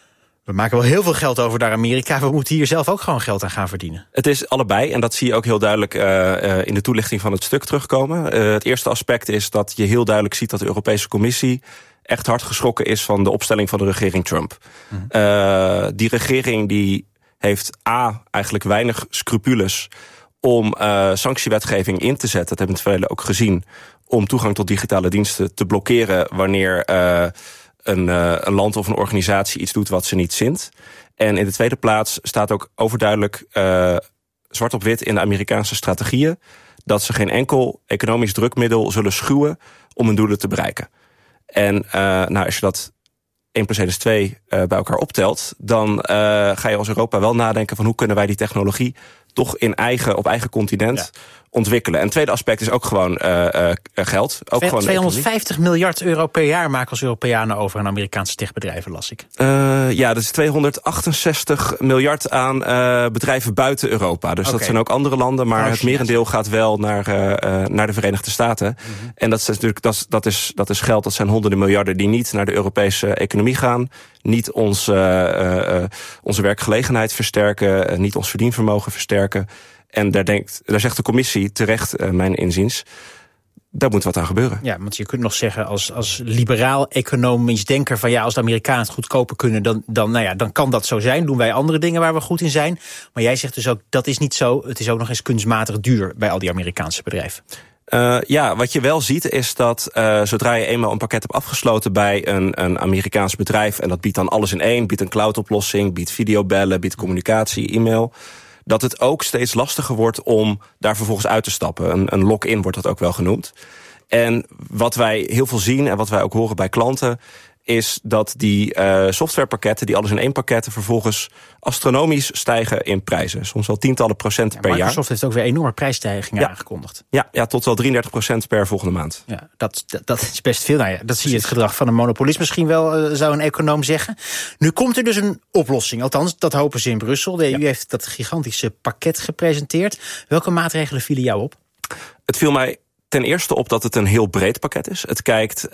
we maken wel heel veel geld over naar Amerika, we moeten hier zelf ook gewoon geld aan gaan verdienen? Het is allebei en dat zie je ook heel duidelijk uh, uh, in de toelichting van het stuk terugkomen. Uh, het eerste aspect is dat je heel duidelijk ziet dat de Europese Commissie echt hard geschrokken is van de opstelling van de regering Trump. Mm-hmm. Uh, die regering die heeft A, eigenlijk weinig scrupules om uh, sanctiewetgeving in te zetten. Dat hebben we in het verleden ook gezien, om toegang tot digitale diensten te blokkeren wanneer uh, een, uh, een land of een organisatie iets doet wat ze niet zint. En in de tweede plaats staat ook overduidelijk uh, zwart op wit in de Amerikaanse strategieën dat ze geen enkel economisch drukmiddel zullen schuwen om hun doelen te bereiken. En uh, nou, als je dat één plus één is twee uh, bij elkaar optelt, dan uh, ga je als Europa wel nadenken van hoe kunnen wij die technologie toch in eigen, op eigen continent ja. ontwikkelen. En het tweede aspect is ook gewoon uh, uh, geld. Ook gewoon tweehonderdvijftig miljard euro per jaar maken als Europeanen over aan Amerikaanse techbedrijven, las ik. Uh, ja, dat is tweehonderdachtenzestig miljard aan uh, bedrijven buiten Europa. Dus okay. dat zijn ook andere landen, maar oh, het merendeel gaat wel naar, uh, uh, naar de Verenigde Staten. Mm-hmm. En dat is natuurlijk dat, dat is, dat is geld, dat zijn honderden miljarden die niet naar de Europese economie gaan, niet ons, uh, uh, onze werkgelegenheid versterken, uh, niet ons verdienvermogen versterken. En daar, denkt, daar zegt de Commissie terecht, uh, mijn inziens, daar moet wat aan gebeuren. Ja, want je kunt nog zeggen als, als liberaal-economisch denker van ja, als de Amerikanen het goedkoper kunnen, dan, dan, nou ja, dan kan dat zo zijn. Doen wij andere dingen waar we goed in zijn. Maar jij zegt dus ook, dat is niet zo. Het is ook nog eens kunstmatig duur bij al die Amerikaanse bedrijven. Uh, ja, wat je wel ziet is dat uh, zodra je eenmaal een pakket hebt afgesloten bij een, een Amerikaans bedrijf, en dat biedt dan alles in één, biedt een cloudoplossing, biedt videobellen, biedt communicatie, e-mail, dat het ook steeds lastiger wordt om daar vervolgens uit te stappen. Een, een lock-in wordt dat ook wel genoemd. En wat wij heel veel zien en wat wij ook horen bij klanten, is dat die uh, softwarepakketten, die alles in één pakketten, vervolgens astronomisch stijgen in prijzen. Soms wel tientallen procent ja, per Microsoft jaar. Microsoft heeft ook weer enorme prijsstijgingen ja. aangekondigd. Ja, ja, tot wel drieëndertig procent per volgende maand. Ja, dat, dat, dat is best veel. Nou ja, dat zie je het gedrag van een monopolist misschien wel, uh, zou een econoom zeggen. Nu komt er dus een oplossing. Althans, dat hopen ze in Brussel. De E U ja. heeft dat gigantische pakket gepresenteerd. Welke maatregelen vielen jou op? Het viel mij ten eerste op dat het een heel breed pakket is. Het kijkt uh,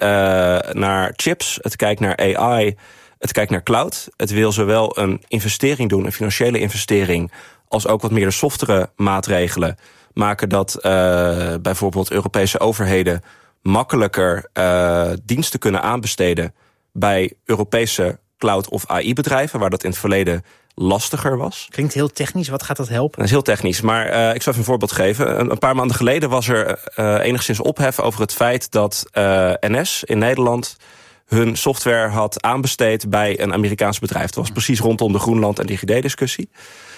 naar chips, het kijkt naar A I, het kijkt naar cloud. Het wil zowel een investering doen, een financiële investering, als ook wat meer de softere maatregelen maken dat uh, bijvoorbeeld Europese overheden makkelijker uh, diensten kunnen aanbesteden bij Europese cloud- of A I-bedrijven, waar dat in het verleden lastiger was. Klinkt heel technisch. Wat gaat dat helpen? Dat is heel technisch, maar uh, ik zal even een voorbeeld geven. Een, een paar maanden geleden was er uh, enigszins ophef over het feit dat uh, N S in Nederland hun software had aanbesteed bij een Amerikaans bedrijf. Dat was precies rondom de Groenland en DigiD-discussie.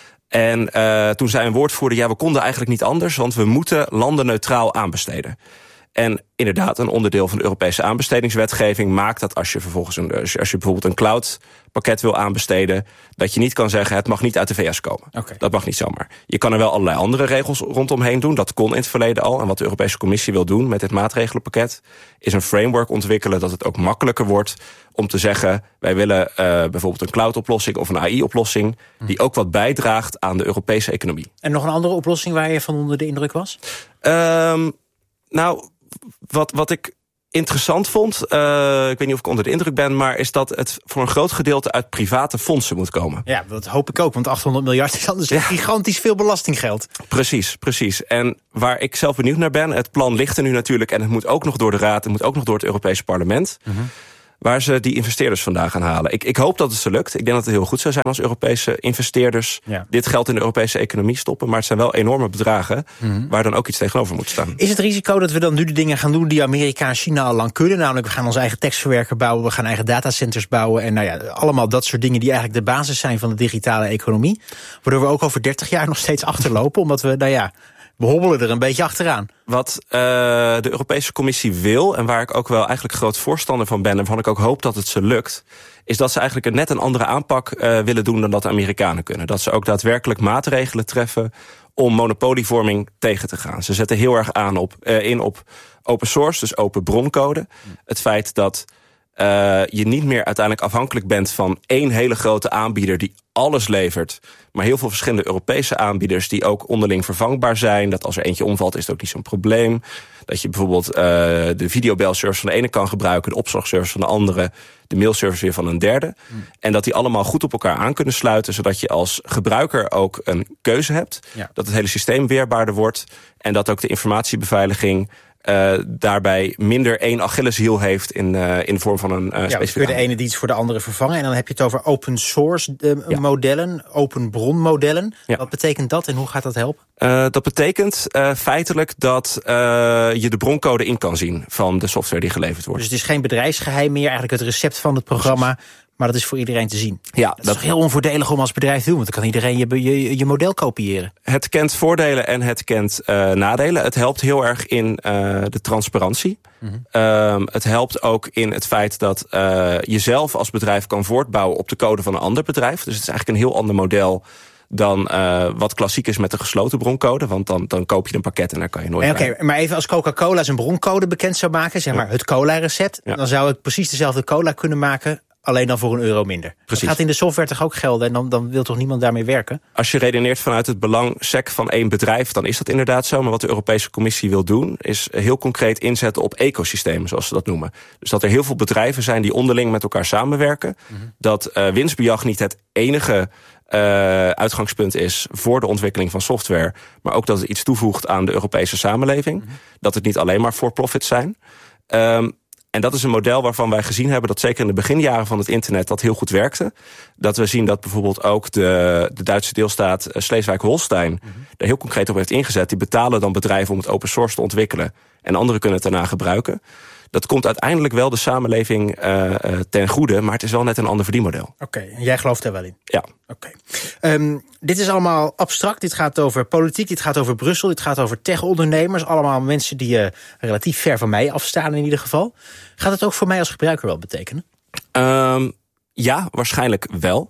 En uh, toen zei een woordvoerder, ja, we konden eigenlijk niet anders, want we moeten landenneutraal aanbesteden. En inderdaad, een onderdeel van de Europese aanbestedingswetgeving maakt dat als je vervolgens een, als je bijvoorbeeld een cloudpakket wil aanbesteden, dat je niet kan zeggen het mag niet uit de V S komen. Okay. Dat mag niet zomaar. Je kan er wel allerlei andere regels rondomheen doen. Dat kon in het verleden al. En wat de Europese Commissie wil doen met dit maatregelenpakket is een framework ontwikkelen dat het ook makkelijker wordt om te zeggen, wij willen uh, bijvoorbeeld een cloud-oplossing of een A I-oplossing die ook wat bijdraagt aan de Europese economie. En nog een andere oplossing waar je van onder de indruk was? Um, nou, wat, wat ik interessant vond, uh, ik weet niet of ik onder de indruk ben, maar is dat het voor een groot gedeelte uit private fondsen moet komen. Ja, dat hoop ik ook, want achthonderd miljard is anders ja. gigantisch veel belastinggeld. Precies, precies. En waar ik zelf benieuwd naar ben, het plan ligt er nu natuurlijk en het moet ook nog door de Raad, het moet ook nog door het Europese Parlement. Mm-hmm. Waar ze die investeerders vandaan gaan halen. Ik, ik hoop dat het ze lukt. Ik denk dat het heel goed zou zijn als Europese investeerders ja. dit geld in de Europese economie stoppen. Maar het zijn wel enorme bedragen mm-hmm. waar dan ook iets tegenover moet staan. Is het risico dat we dan nu de dingen gaan doen die Amerika en China al lang kunnen? Namelijk, we gaan onze eigen tekstverwerker bouwen, we gaan eigen datacenters bouwen. En nou ja, allemaal dat soort dingen die eigenlijk de basis zijn van de digitale economie. Waardoor we ook over dertig jaar nog steeds achterlopen. Omdat we, nou ja, we hobbelen er een beetje achteraan. Wat uh, de Europese Commissie wil, en waar ik ook wel eigenlijk groot voorstander van ben, en waarvan ik ook hoop dat het ze lukt, is dat ze eigenlijk een net een andere aanpak uh, willen doen dan dat de Amerikanen kunnen. Dat ze ook daadwerkelijk maatregelen treffen om monopolievorming tegen te gaan. Ze zetten heel erg aan op, uh, in op open source, dus open broncode. Het feit dat uh, je niet meer uiteindelijk afhankelijk bent van één hele grote aanbieder die alles levert, maar heel veel verschillende Europese aanbieders die ook onderling vervangbaar zijn. Dat als er eentje omvalt, is het ook niet zo'n probleem. Dat je bijvoorbeeld uh, de videobelservice van de ene kan gebruiken, de opslagservice van de andere, de mailservice weer van een derde. Hmm. En dat die allemaal goed op elkaar aan kunnen sluiten, zodat je als gebruiker ook een keuze hebt. Ja. Dat het hele systeem weerbaarder wordt en dat ook de informatiebeveiliging Uh, daarbij minder één Achilleshiel heeft in, uh, in de vorm van een uh, ja, specifieke. Kun je de ene dienst voor de andere vervangen. En dan heb je het over open source uh, ja. modellen, open bron modellen. Ja. Wat betekent dat en hoe gaat dat helpen? Uh, dat betekent uh, feitelijk dat uh, je de broncode in kan zien van de software die geleverd wordt. Dus het is geen bedrijfsgeheim meer, eigenlijk het recept van het programma. Maar dat is voor iedereen te zien. Ja, dat is dat toch heel onvoordelig om als bedrijf te doen, want dan kan iedereen je, je, je model kopiëren. Het kent voordelen en het kent uh, nadelen. Het helpt heel erg in uh, de transparantie. Mm-hmm. Um, het helpt ook in het feit dat uh, je zelf als bedrijf kan voortbouwen op de code van een ander bedrijf. Dus het is eigenlijk een heel ander model dan uh, wat klassiek is met de gesloten broncode. Want dan, dan koop je een pakket en daar kan je nooit Oké, okay, maar even als Coca-Cola zijn broncode bekend zou maken, zeg maar ja. het cola-recept, ja. dan zou ik precies dezelfde cola kunnen maken, alleen dan voor een euro minder. Precies. Dat gaat in de software toch ook gelden en dan, dan wil toch niemand daarmee werken? Als je redeneert vanuit het belang sec van één bedrijf, dan is dat inderdaad zo. Maar wat de Europese Commissie wil doen, is heel concreet inzetten op ecosystemen, zoals ze dat noemen. Dus dat er heel veel bedrijven zijn die onderling met elkaar samenwerken. Mm-hmm. Dat uh, winstbejag niet het enige Uh, uitgangspunt is voor de ontwikkeling van software, maar ook dat het iets toevoegt aan de Europese samenleving. Mm-hmm. Dat het niet alleen maar for profit zijn. Um, en dat is een model waarvan wij gezien hebben dat zeker in de beginjaren van het internet dat heel goed werkte. Dat we zien dat bijvoorbeeld ook de, de Duitse deelstaat Schleswig-Holstein mm-hmm. er heel concreet op heeft ingezet. Die betalen dan bedrijven om het open source te ontwikkelen en anderen kunnen het daarna gebruiken. Dat komt uiteindelijk wel de samenleving uh, ten goede, maar het is wel net een ander verdienmodel. Oké, okay, en jij gelooft daar wel in? Ja. Oké. Okay. Um, dit is allemaal abstract, dit gaat over politiek, dit gaat over Brussel, dit gaat over tech-ondernemers. Allemaal mensen die uh, relatief ver van mij afstaan in ieder geval. Gaat het ook voor mij als gebruiker wel betekenen? Um, ja, waarschijnlijk wel.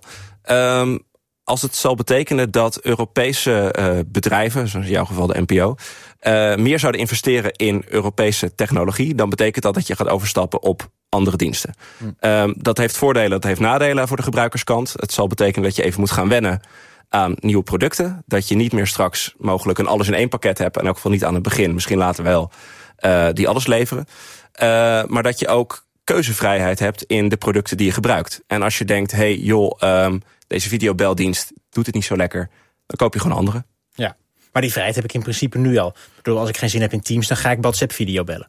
Um, Als het zal betekenen dat Europese uh, bedrijven, zoals in jouw geval de N P O, uh, meer zouden investeren in Europese technologie, dan betekent dat dat je gaat overstappen op andere diensten. Hm. Um, dat heeft voordelen, dat heeft nadelen voor de gebruikerskant. Het zal betekenen dat je even moet gaan wennen aan nieuwe producten. Dat je niet meer straks mogelijk een alles in één pakket hebt, en in elk geval niet aan het begin, misschien later wel, uh, die alles leveren. Uh, maar dat je ook keuzevrijheid hebt in de producten die je gebruikt. En als je denkt, hey joh, um, deze videobeldienst doet het niet zo lekker, dan koop je gewoon andere. Ja, maar die vrijheid heb ik in principe nu al. Ik bedoel, als ik geen zin heb in Teams, dan ga ik WhatsApp video bellen.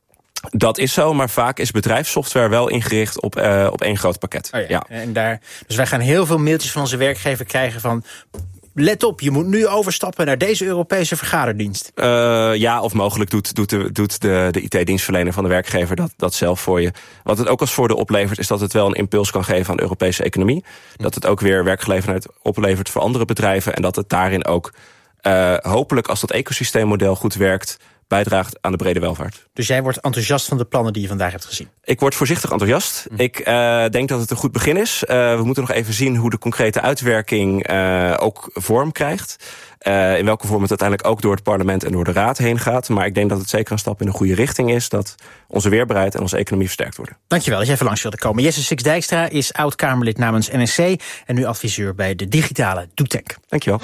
Dat is zo, maar vaak is bedrijfssoftware wel ingericht op, uh, op één groot pakket. Oh ja, ja. En daar, dus wij gaan heel veel mailtjes van onze werkgever krijgen van, let op, je moet nu overstappen naar deze Europese vergaderdienst. Uh, ja, of mogelijk doet, doet, de, doet de, de I T-dienstverlener van de werkgever dat, dat zelf voor je. Wat het ook als voordeel oplevert, is dat het wel een impuls kan geven aan de Europese economie. Hm. Dat het ook weer werkgelegenheid oplevert voor andere bedrijven. En dat het daarin ook uh, hopelijk, als dat ecosysteemmodel goed werkt, bijdraagt aan de brede welvaart. Dus jij wordt enthousiast van de plannen die je vandaag hebt gezien? Ik word voorzichtig enthousiast. Mm. Ik uh, denk dat het een goed begin is. Uh, we moeten nog even zien hoe de concrete uitwerking uh, ook vorm krijgt. Uh, in welke vorm het uiteindelijk ook door het parlement en door de raad heen gaat. Maar ik denk dat het zeker een stap in de goede richting is. Dat onze weerbaarheid en onze economie versterkt worden. Dankjewel dat jij even langs wilde komen. Jesse Six-Dijkstra is oud-Kamerlid namens N S C en nu adviseur bij de digitale Doetank. Dankjewel.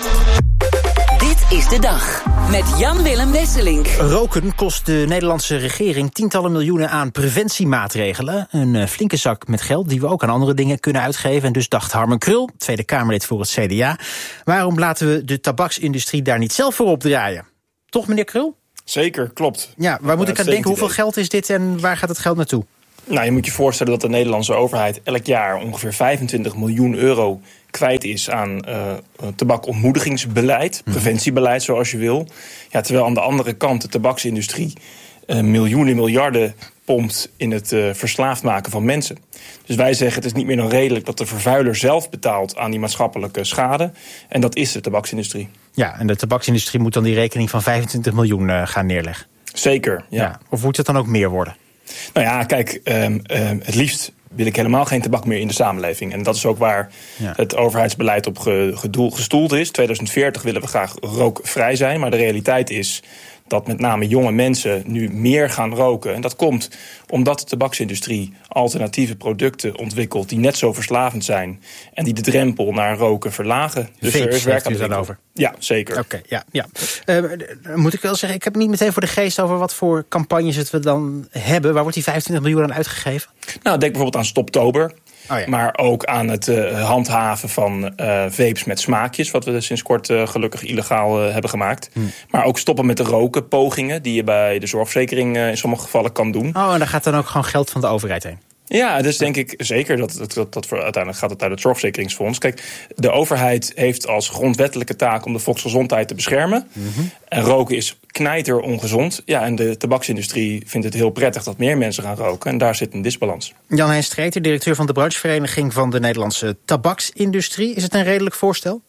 Dit is de dag met Jan-Willem Wesselink. Roken kost de Nederlandse regering tientallen miljoenen aan preventiemaatregelen. Een uh, flinke zak met geld die we ook aan andere dingen kunnen uitgeven. En dus dacht Harmen Krul, Tweede Kamerlid voor het C D A... waarom laten we de tabaksindustrie daar niet zelf voor opdraaien? Toch, meneer Krul? Zeker, klopt. Ja, waar moet ik aan denken? Hoeveel geld is dit en waar gaat het geld naartoe? Nou, je moet je voorstellen dat de Nederlandse overheid elk jaar ongeveer vijfentwintig miljoen euro kwijt is aan uh, tabakontmoedigingsbeleid, preventiebeleid zoals je wil. Ja, terwijl aan de andere kant de tabaksindustrie uh, miljoenen, miljarden pompt in het uh, verslaafd maken van mensen. Dus wij zeggen het is niet meer dan redelijk dat de vervuiler zelf betaalt aan die maatschappelijke schade. En dat is de tabaksindustrie. Ja, en de tabaksindustrie moet dan die rekening van vijfentwintig miljoen uh, gaan neerleggen. Zeker, ja. ja. Of moet het dan ook meer worden? Nou ja, kijk, um, um, het liefst wil ik helemaal geen tabak meer in de samenleving. En dat is ook waar ja. het overheidsbeleid op ge, gedoel, gestoeld is. tweeduizend veertig willen we graag rookvrij zijn. Maar de realiteit is dat met name jonge mensen nu meer gaan roken. En dat komt omdat de tabaksindustrie alternatieve producten ontwikkelt die net zo verslavend zijn en die de drempel naar roken verlagen. Dus Vapes, er is werk aan de winkel. Over. Ja, zeker. Oké, okay, ja, ja. Uh, moet ik wel zeggen, ik heb niet meteen voor de geest over wat voor campagnes het we dan hebben. Waar wordt die vijfentwintig miljoen aan uitgegeven? Nou, denk bijvoorbeeld aan Stoptober. Oh ja. Maar ook aan het uh, handhaven van uh, vapes met smaakjes, wat we sinds kort uh, gelukkig illegaal uh, hebben gemaakt. Hmm. Maar ook stoppen met de roken, pogingen die je bij de zorgverzekering uh, in sommige gevallen kan doen. Oh, en daar gaat dan ook gewoon geld van de overheid heen? Ja, dus denk ik zeker dat, dat, dat, dat voor, uiteindelijk gaat het uit het zorgverzekeringsfonds. Kijk, de overheid heeft als grondwettelijke taak om de volksgezondheid te beschermen. Mm-hmm. En roken is knijter ongezond. Ja, en de tabaksindustrie vindt het heel prettig dat meer mensen gaan roken. En daar zit een disbalans. Jan-Hein Streeter, directeur van de branchevereniging van de Nederlandse tabaksindustrie. Is het een redelijk voorstel?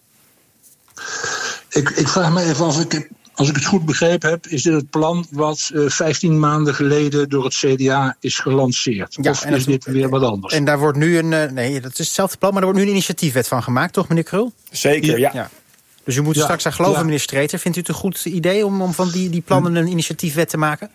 Ik, ik vraag me even af, ik, als ik het goed begrepen heb, is dit het plan wat uh, vijftien maanden geleden door het C D A is gelanceerd? Ja, of is dit weer wat anders? En daar wordt nu een, uh, nee, dat is hetzelfde plan, maar er wordt nu een initiatiefwet van gemaakt, toch meneer Krul? Zeker, ja. ja. Dus u moet er ja, straks aan geloven, ja. meneer Streeter. Vindt u het een goed idee om, om van die, die plannen een initiatiefwet te maken?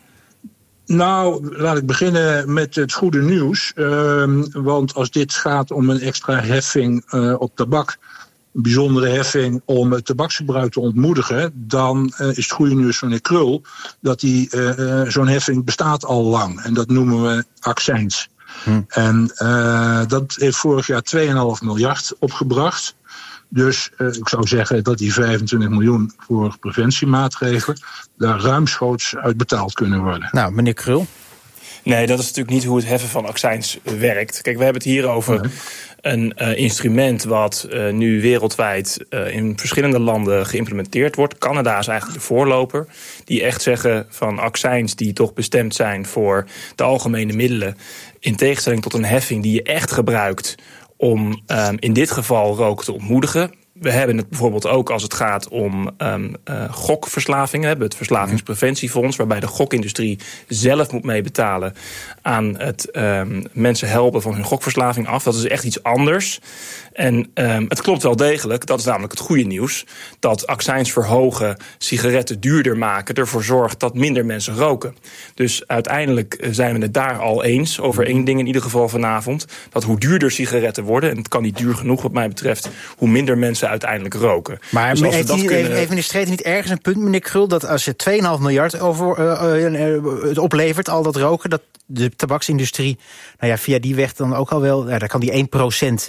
Nou, laat ik beginnen met het goede nieuws. Uh, want als dit gaat om een extra heffing uh, op tabak, een bijzondere heffing om het tabaksgebruik te ontmoedigen, dan uh, is het goede nieuws van meneer Krul dat die, uh, zo'n heffing bestaat al lang. En dat noemen we accijns. Hm. En uh, dat heeft vorig jaar twee komma vijf miljard opgebracht. Dus uh, ik zou zeggen dat die vijfentwintig miljoen voor preventiemaatregelen daar ruimschoots uit betaald kunnen worden. Nou, meneer Krul? Nee, dat is natuurlijk niet hoe het heffen van accijns werkt. Kijk, we hebben het hier over nee. een uh, instrument wat uh, nu wereldwijd uh, in verschillende landen geïmplementeerd wordt. Canada is eigenlijk de voorloper. Die echt zeggen van accijns die toch bestemd zijn voor de algemene middelen, in tegenstelling tot een heffing die je echt gebruikt om um, in dit geval roken te ontmoedigen. We hebben het bijvoorbeeld ook als het gaat om um, uh, gokverslavingen. We hebben het Verslavingspreventiefonds, waarbij de gokindustrie zelf moet meebetalen aan het um, mensen helpen van hun gokverslaving af. Dat is echt iets anders. En um, het klopt wel degelijk, dat is namelijk het goede nieuws, dat accijns verhogen, sigaretten duurder maken, ervoor zorgt dat minder mensen roken. Dus uiteindelijk zijn we het daar al eens, over één ding in ieder geval vanavond, dat hoe duurder sigaretten worden, en het kan niet duur genoeg wat mij betreft, hoe minder mensen uiteindelijk roken. Maar dus als heeft, we dat die, kunnen... heeft meneer Streeter niet ergens een punt, meneer Krul, dat als je twee komma vijf miljard over, uh, uh, uh, het oplevert, al dat roken, dat de tabaksindustrie, nou ja, via die weg dan ook al wel, ja, daar kan die één procent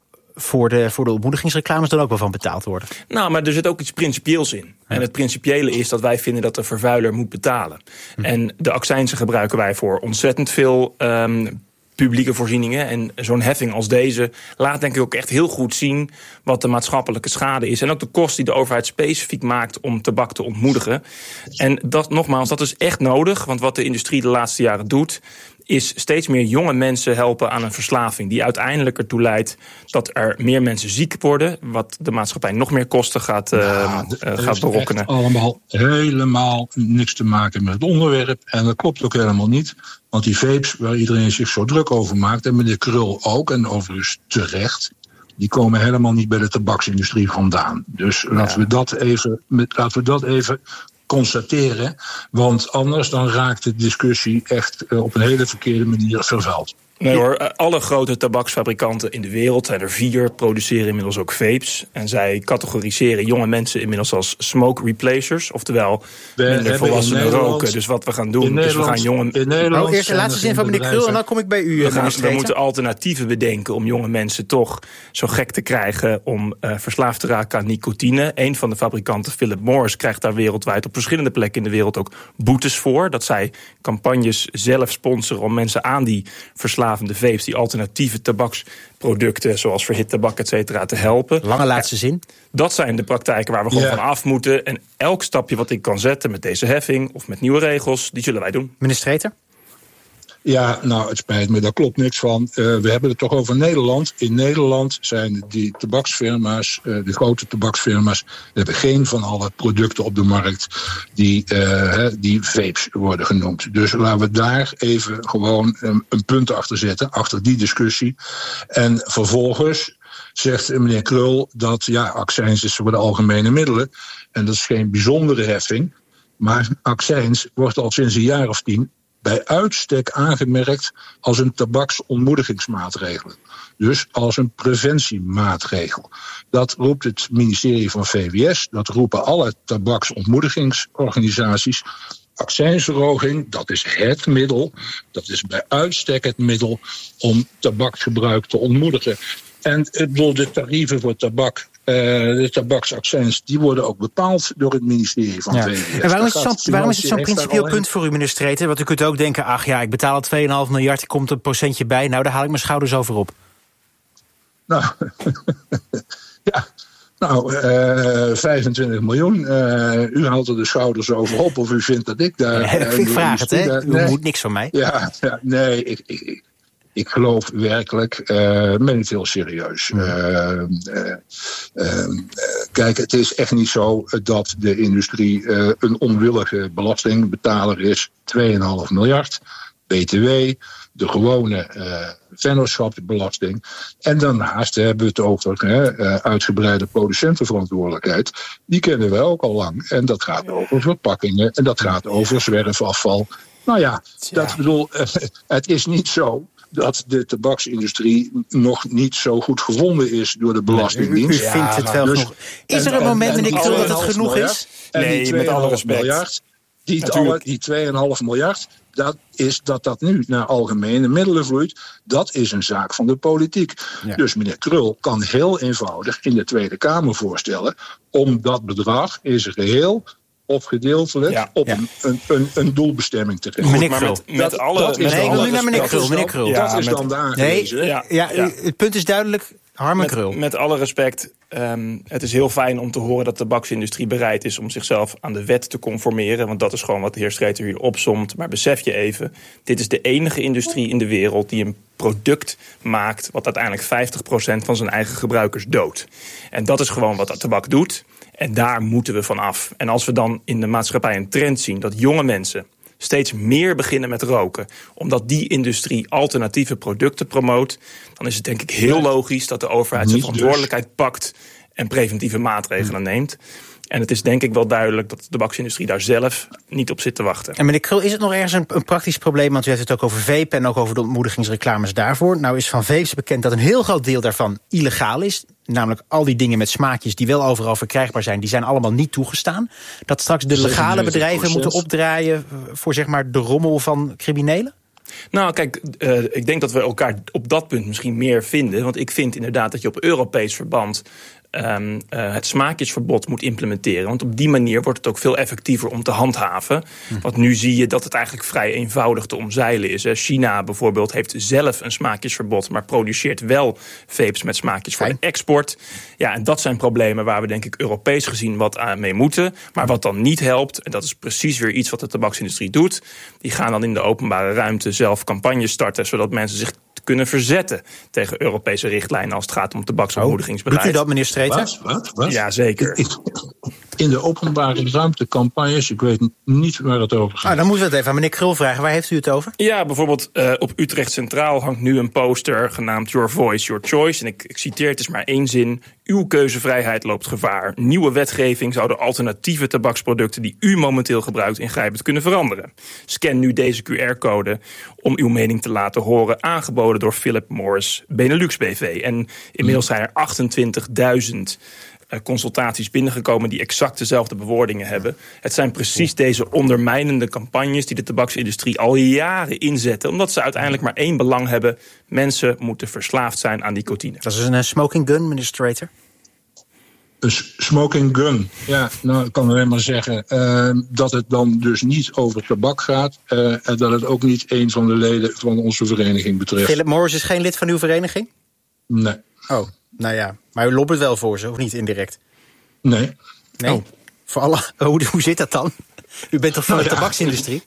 voor de, voor de ontmoedigingsreclames dan ook wel van betaald worden. Nou, maar er zit ook iets principieels in. Ja. En het principiële is dat wij vinden dat de vervuiler moet betalen. Hm. En de accijnsen gebruiken wij voor ontzettend veel um, publieke voorzieningen. En zo'n heffing als deze laat denk ik ook echt heel goed zien wat de maatschappelijke schade is. En ook de kosten die de overheid specifiek maakt om tabak te ontmoedigen. En dat nogmaals, dat is echt nodig. Want wat de industrie de laatste jaren doet, is steeds meer jonge mensen helpen aan een verslaving die uiteindelijk ertoe leidt dat er meer mensen ziek worden, wat de maatschappij nog meer kosten gaat, uh, ja, uh, gaat berokkenen. Het heeft allemaal helemaal niks te maken met het onderwerp. En dat klopt ook helemaal niet. Want die vapes, waar iedereen zich zo druk over maakt, en meneer Krul ook, en overigens terecht, die komen helemaal niet bij de tabaksindustrie vandaan. Dus ja. laten we dat even, laten we dat even constateren. Want anders dan raakt de discussie echt op een hele verkeerde manier vervuild. Nee hoor, alle grote tabaksfabrikanten in de wereld, zijn er vier, produceren inmiddels ook vapes. En zij categoriseren jonge mensen inmiddels als smoke replacers. Oftewel, we minder volwassenen roken. Dus wat we gaan doen, is we gaan jonge... Oh, eerst de laatste zin van meneer Krul en dan kom ik bij u. We, gaan, we moeten alternatieven bedenken om jonge mensen toch zo gek te krijgen om uh, verslaafd te raken aan nicotine. Een van de fabrikanten, Philip Morris, krijgt daar wereldwijd op verschillende plekken in de wereld ook boetes voor. Dat zij campagnes zelf sponsoren om mensen aan die verslaving de vapes, die alternatieve tabaksproducten, zoals verhit tabak, et cetera, te helpen. Lange laatste zin. Dat zijn de praktijken waar we gewoon ja. van af moeten. En elk stapje wat ik kan zetten met deze heffing of met nieuwe regels, die zullen wij doen. Meneer Streeter? Ja, nou, het spijt me, daar klopt niks van. Uh, we hebben het toch over Nederland. In Nederland zijn die tabaksfirma's, uh, de grote tabaksfirma's, hebben geen van alle producten op de markt die, uh, die vapes worden genoemd. Dus laten we daar even gewoon um, een punt achter zetten, achter die discussie. En vervolgens zegt meneer Krul dat ja, accijns is voor de algemene middelen. En dat is geen bijzondere heffing. Maar accijns wordt al sinds een jaar of tien bij uitstek aangemerkt als een tabaksontmoedigingsmaatregel. Dus als een preventiemaatregel. Dat roept het ministerie van V W S, dat roepen alle tabaksontmoedigingsorganisaties. Accijnsverhoging, dat is het middel, dat is bij uitstek het middel om tabaksgebruik te ontmoedigen. En ik bedoel, de tarieven voor tabak, uh, de tabaksaccijns, die worden ook bepaald door het ministerie van ja. V W S. En waarom is het, zo, waarom is het zo'n principieel punt voor u, meneer Streeter? Want u kunt ook denken, ach ja, ik betaal twee komma vijf miljard, er komt een procentje bij. Nou, daar haal ik mijn schouders over op. Nou, ja. Nou, uh, vijfentwintig miljoen. Uh, u haalt er de schouders over op of u vindt dat ik daar... Nee, uh, ik vraag het, hè? U nee. moet niks van mij. Ja, ja nee, ik... ik Ik geloof werkelijk, uh, ben ik heel serieus. Uh, uh, uh, uh, kijk, het is echt niet zo dat de industrie uh, een onwillige belastingbetaler is. twee komma vijf miljard, B T W, de gewone uh, vennootschapsbelasting. En daarnaast hebben we het over hè, uh, uitgebreide producentenverantwoordelijkheid. Die kennen we ook al lang. En dat gaat over verpakkingen en dat gaat over zwerfafval. Nou ja, dat bedoel, uh, het is niet zo dat de tabaksindustrie nog niet zo goed gevonden is door de Belastingdienst. U, u vindt het wel dus, genoeg. Is er een moment, meneer Krul, dat het genoeg is? Nee, met alle respect. Miljard, die, alle, die twee komma vijf miljard, dat is dat dat nu naar algemene middelen vloeit, dat is een zaak van de politiek. Ja. Dus meneer Krul kan heel eenvoudig in de Tweede Kamer voorstellen om dat bedrag in zijn geheel of gedeeltelijk ja, op ja. Een, een, een, een doelbestemming te geven. Meneer Krul, met, met alle... Dat is nee, nu naar meneer Krul. Meneer Krul. Ja, dat is met, dan de aangewezen. Nee, ja, ja, ja. Het punt is duidelijk, Harmen met, Krul. Met alle respect, um, het is heel fijn om te horen dat de tabaksindustrie bereid is om zichzelf aan de wet te conformeren. Want dat is gewoon wat de heer Streeter hier opsomt. Maar besef je even, dit is de enige industrie in de wereld die een product maakt wat uiteindelijk vijftig procent van zijn eigen gebruikers doodt. En dat is gewoon wat dat tabak doet. En daar moeten we van af. En als we dan in de maatschappij een trend zien dat jonge mensen steeds meer beginnen met roken, omdat die industrie alternatieve producten promoot, dan is het denk ik heel logisch dat de overheid zijn verantwoordelijkheid pakt en preventieve maatregelen neemt. En het is denk ik wel duidelijk dat de tabaksindustrie daar zelf niet op zit te wachten. En meneer Krul, is het nog ergens een, een praktisch probleem? Want u heeft het ook over vape en ook over de ontmoedigingsreclames daarvoor. Nou is van vapes bekend dat een heel groot deel daarvan illegaal is. Namelijk al die dingen met smaakjes die wel overal verkrijgbaar zijn, die zijn allemaal niet toegestaan. Dat straks de legale bedrijven moeten opdraaien voor zeg maar de rommel van criminelen? Nou, kijk, uh, ik denk dat we elkaar op dat punt misschien meer vinden. Want ik vind inderdaad dat je op Europees verband Um, uh, het smaakjesverbod moet implementeren. Want op die manier wordt het ook veel effectiever om te handhaven. Hm. Want nu zie je dat het eigenlijk vrij eenvoudig te omzeilen is. China bijvoorbeeld heeft zelf een smaakjesverbod, maar produceert wel vapes met smaakjes voor de export. Ja, en dat zijn problemen waar we denk ik Europees gezien wat aan mee moeten. Maar wat dan niet helpt, en dat is precies weer iets wat de tabaksindustrie doet, die gaan dan in de openbare ruimte zelf campagnes starten, zodat mensen zich kunnen verzetten tegen Europese richtlijnen als het gaat om tabaksontmoedigingsbeleid. Doet u dat, meneer Streeter? Wat? Wat? Wat? Ja, zeker. In de openbare ruimtecampagnes, ik weet niet waar het over gaat. Ah, dan moeten we het even aan meneer Krul vragen. Waar heeft u het over? Ja, bijvoorbeeld uh, op Utrecht Centraal hangt nu een poster genaamd Your Voice, Your Choice. En ik, ik citeer, het is maar één zin. Uw keuzevrijheid loopt gevaar. Nieuwe wetgeving zou de alternatieve tabaksproducten die u momenteel gebruikt ingrijpend kunnen veranderen. Scan nu deze Q R-code om uw mening te laten horen, aangeboden door Philip Morris Benelux B V. En inmiddels zijn er achtentwintigduizend consultaties binnengekomen die exact dezelfde bewoordingen hebben. Het zijn precies deze ondermijnende campagnes die de tabaksindustrie al jaren inzetten, omdat ze uiteindelijk maar één belang hebben. Mensen moeten verslaafd zijn aan nicotine. Dat is een smoking gun, meneer Strater. Een smoking gun. Ja, nou, ik kan alleen maar zeggen uh, dat het dan dus niet over tabak gaat. Uh, en dat het ook niet een van de leden van onze vereniging betreft. Philip Morris is geen lid van uw vereniging? Nee. Oh, nou ja. Maar u lobbert wel voor ze, of niet indirect? Nee. Nee? Oh. Voor alle, hoe, hoe zit dat dan? U bent toch van nou, de ja. tabaksindustrie?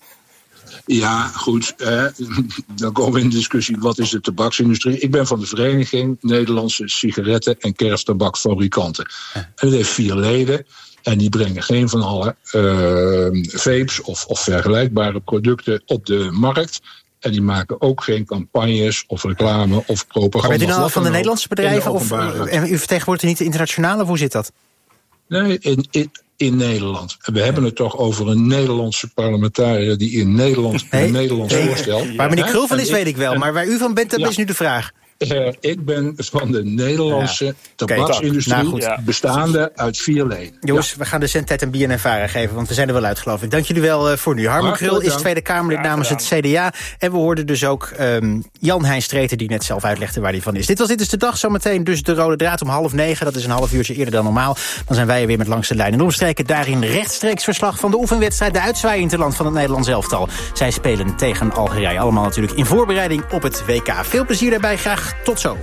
Ja, goed. Eh, dan komen we in de discussie, wat is de tabaksindustrie? Ik ben van de vereniging Nederlandse sigaretten- en kersttabakfabrikanten. En dat heeft vier leden. En die brengen geen van alle uh, vapes of, of vergelijkbare producten op de markt. En die maken ook geen campagnes of reclame of propaganda. Maar bent u nou van de Nederlandse bedrijven? Of, en u vertegenwoordigt niet de internationale? Hoe zit dat? Nee, in, in, in Nederland. We ja. hebben het toch over een Nederlandse parlementariër die in Nederland nee, een Nederlands nee, voorstel. Waar meneer Krul van is, weet ik wel. Maar waar u van bent, dat ja. is nu de vraag. Uh, ik ben van de Nederlandse ja. tabaksindustrie, okay, nou bestaande uit vier leden. Jongens, ja. we gaan de zendtijd en B N N Vara geven, want we zijn er wel uit, geloof ik. Dank jullie wel uh, voor nu. Harmen Krul is Tweede Kamerlid ja, namens het C D A. En we hoorden dus ook um, Jan-Hein Streeter, die net zelf uitlegde waar hij van is. Dit was Dit is de Dag, zometeen dus de rode draad om half negen. Dat is een half uurtje eerder dan normaal. Dan zijn wij er weer met Langs de Lijn en Omstreken. Daarin rechtstreeks verslag van de oefenwedstrijd, de uitzwaaiinterland van het Nederlands elftal. Zij spelen tegen Algerije. Allemaal natuurlijk in voorbereiding op het W K. Veel plezier daarbij, graag tot zo.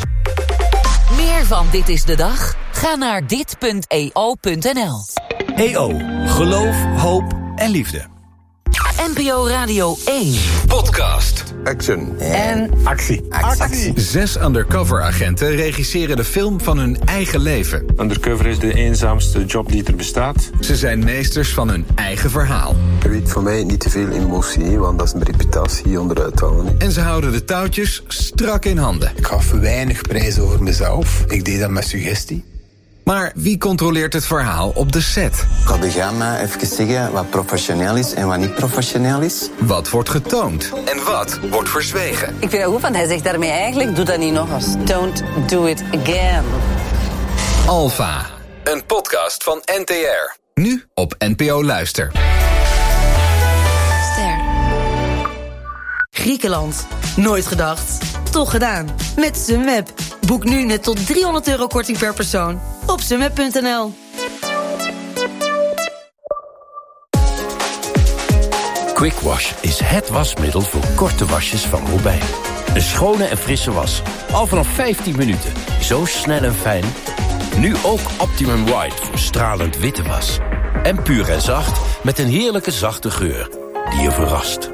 Meer van Dit is de Dag? Ga naar dit punt e o punt n l. E O. Geloof, hoop en liefde. N P O Radio één. Podcast. Action. En actie. Actie. Zes undercover-agenten regisseren de film van hun eigen leven. Undercover is de eenzaamste job die er bestaat. Ze zijn meesters van hun eigen verhaal. Je weet voor mij niet te veel emotie, want dat is mijn reputatie onderuit halen. En ze houden de touwtjes strak in handen. Ik gaf weinig prijs over mezelf. Ik deed dat met suggestie. Maar wie controleert het verhaal op de set? Ik ga begaan even zeggen wat professioneel is en wat niet professioneel is. Wat wordt getoond? En wat wordt verzwegen? Ik vind het goed, want hij zegt daarmee eigenlijk, doe dat niet nog eens. Don't do it again. Alpha, een podcast van N T R. Nu op N P O Luister. Ster. Griekenland. Nooit gedacht. Toch gedaan. Met Sunweb. Boek nu met tot driehonderd euro korting per persoon. Op sunweb punt n l. Quick Wash is het wasmiddel voor korte wasjes van Robijn. Een schone en frisse was. Al vanaf vijftien minuten. Zo snel en fijn. Nu ook Optimum White voor stralend witte was. En puur en zacht met een heerlijke zachte geur die je verrast.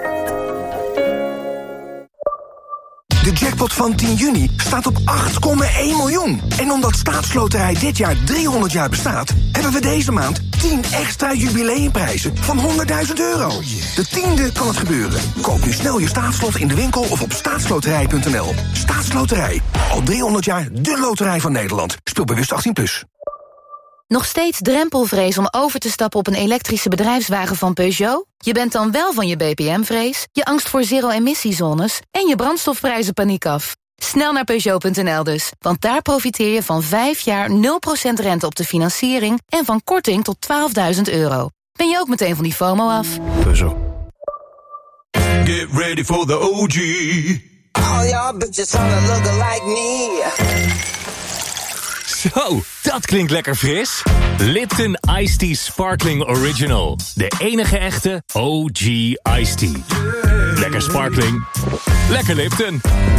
De jackpot van tien juni staat op acht komma één miljoen. En omdat Staatsloterij dit jaar driehonderd jaar bestaat, hebben we deze maand tien extra jubileumprijzen van honderdduizend euro. De tiende kan het gebeuren. Koop nu snel je staatslot in de winkel of op staatsloterij punt n l. Staatsloterij. Al driehonderd jaar de loterij van Nederland. Speel bewust achttien plus. Nog steeds drempelvrees om over te stappen op een elektrische bedrijfswagen van Peugeot? Je bent dan wel van je B P M-vrees, je angst voor zero-emissiezones en je brandstofprijzen paniek af. Snel naar Peugeot punt n l dus, want daar profiteer je van vijf jaar nul procent rente op de financiering en van korting tot twaalfduizend euro. Ben je ook meteen van die FOMO af? Peugeot. Get ready for the O G. All y'all bitches wanna look like me. Zo, dat klinkt lekker fris. Lipton Iced Tea Sparkling Original. De enige echte O G Iced Tea. Lekker sparkling. Lekker Lipton.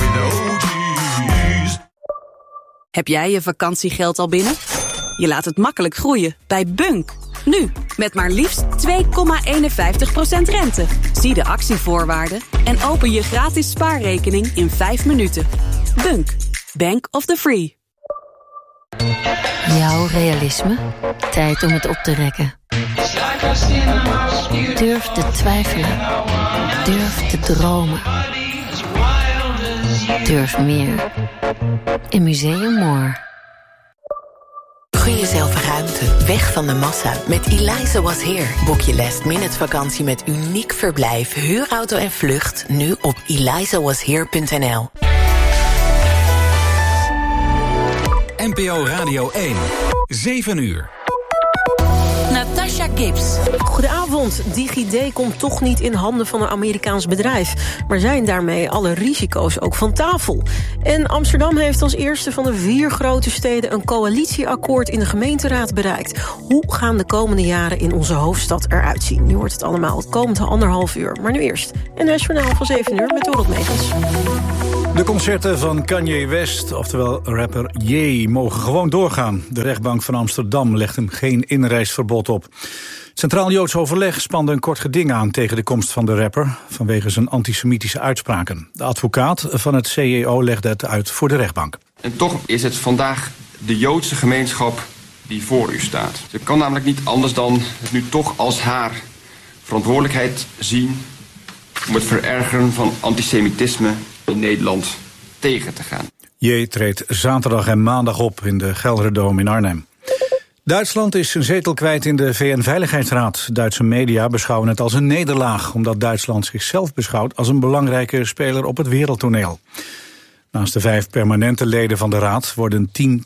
Heb jij je vakantiegeld al binnen? Je laat het makkelijk groeien bij Bunk. Nu, met maar liefst twee komma eenenvijftig procent rente. Zie de actievoorwaarden en open je gratis spaarrekening in vijf minuten. Bunk, Bank of the Free. Jouw realisme? Tijd om het op te rekken. Durf te twijfelen. Durf te dromen. Durf meer. In Museum More. Gun jezelf ruimte, weg van de massa. Met Eliza Was Here boek je last minute vakantie met uniek verblijf, huurauto en vlucht. Nu op eliza was here punt n l. N P O Radio één. zeven uur. Natasha Gibbs. Goedenavond. DigiD komt toch niet in handen van een Amerikaans bedrijf. Maar zijn daarmee alle risico's ook van tafel? En Amsterdam heeft als eerste van de vier grote steden een coalitieakkoord in de gemeenteraad bereikt. Hoe gaan de komende jaren in onze hoofdstad eruit zien? Nu wordt het allemaal het komende anderhalf uur. Maar nu eerst N O S Journaal van zeven uur met Dorot Megens. De concerten van Kanye West, oftewel rapper Ye, mogen gewoon doorgaan. De rechtbank van Amsterdam legt hem geen inreisverbod op. Centraal Joods Overleg spande een kort geding aan tegen de komst van de rapper vanwege zijn antisemitische uitspraken. De advocaat van het C E O legde het uit voor de rechtbank. En toch is het vandaag de Joodse gemeenschap die voor u staat. Ze kan namelijk niet anders dan het nu toch als haar verantwoordelijkheid zien om het verergeren van antisemitisme in Nederland tegen te gaan. J treedt zaterdag en maandag op in de Gelderdoom in Arnhem. Duitsland is zijn zetel kwijt in de V N-veiligheidsraad. Duitse media beschouwen het als een nederlaag, omdat Duitsland zichzelf beschouwt als een belangrijke speler op het wereldtoneel. Naast de vijf permanente leden van de raad worden tien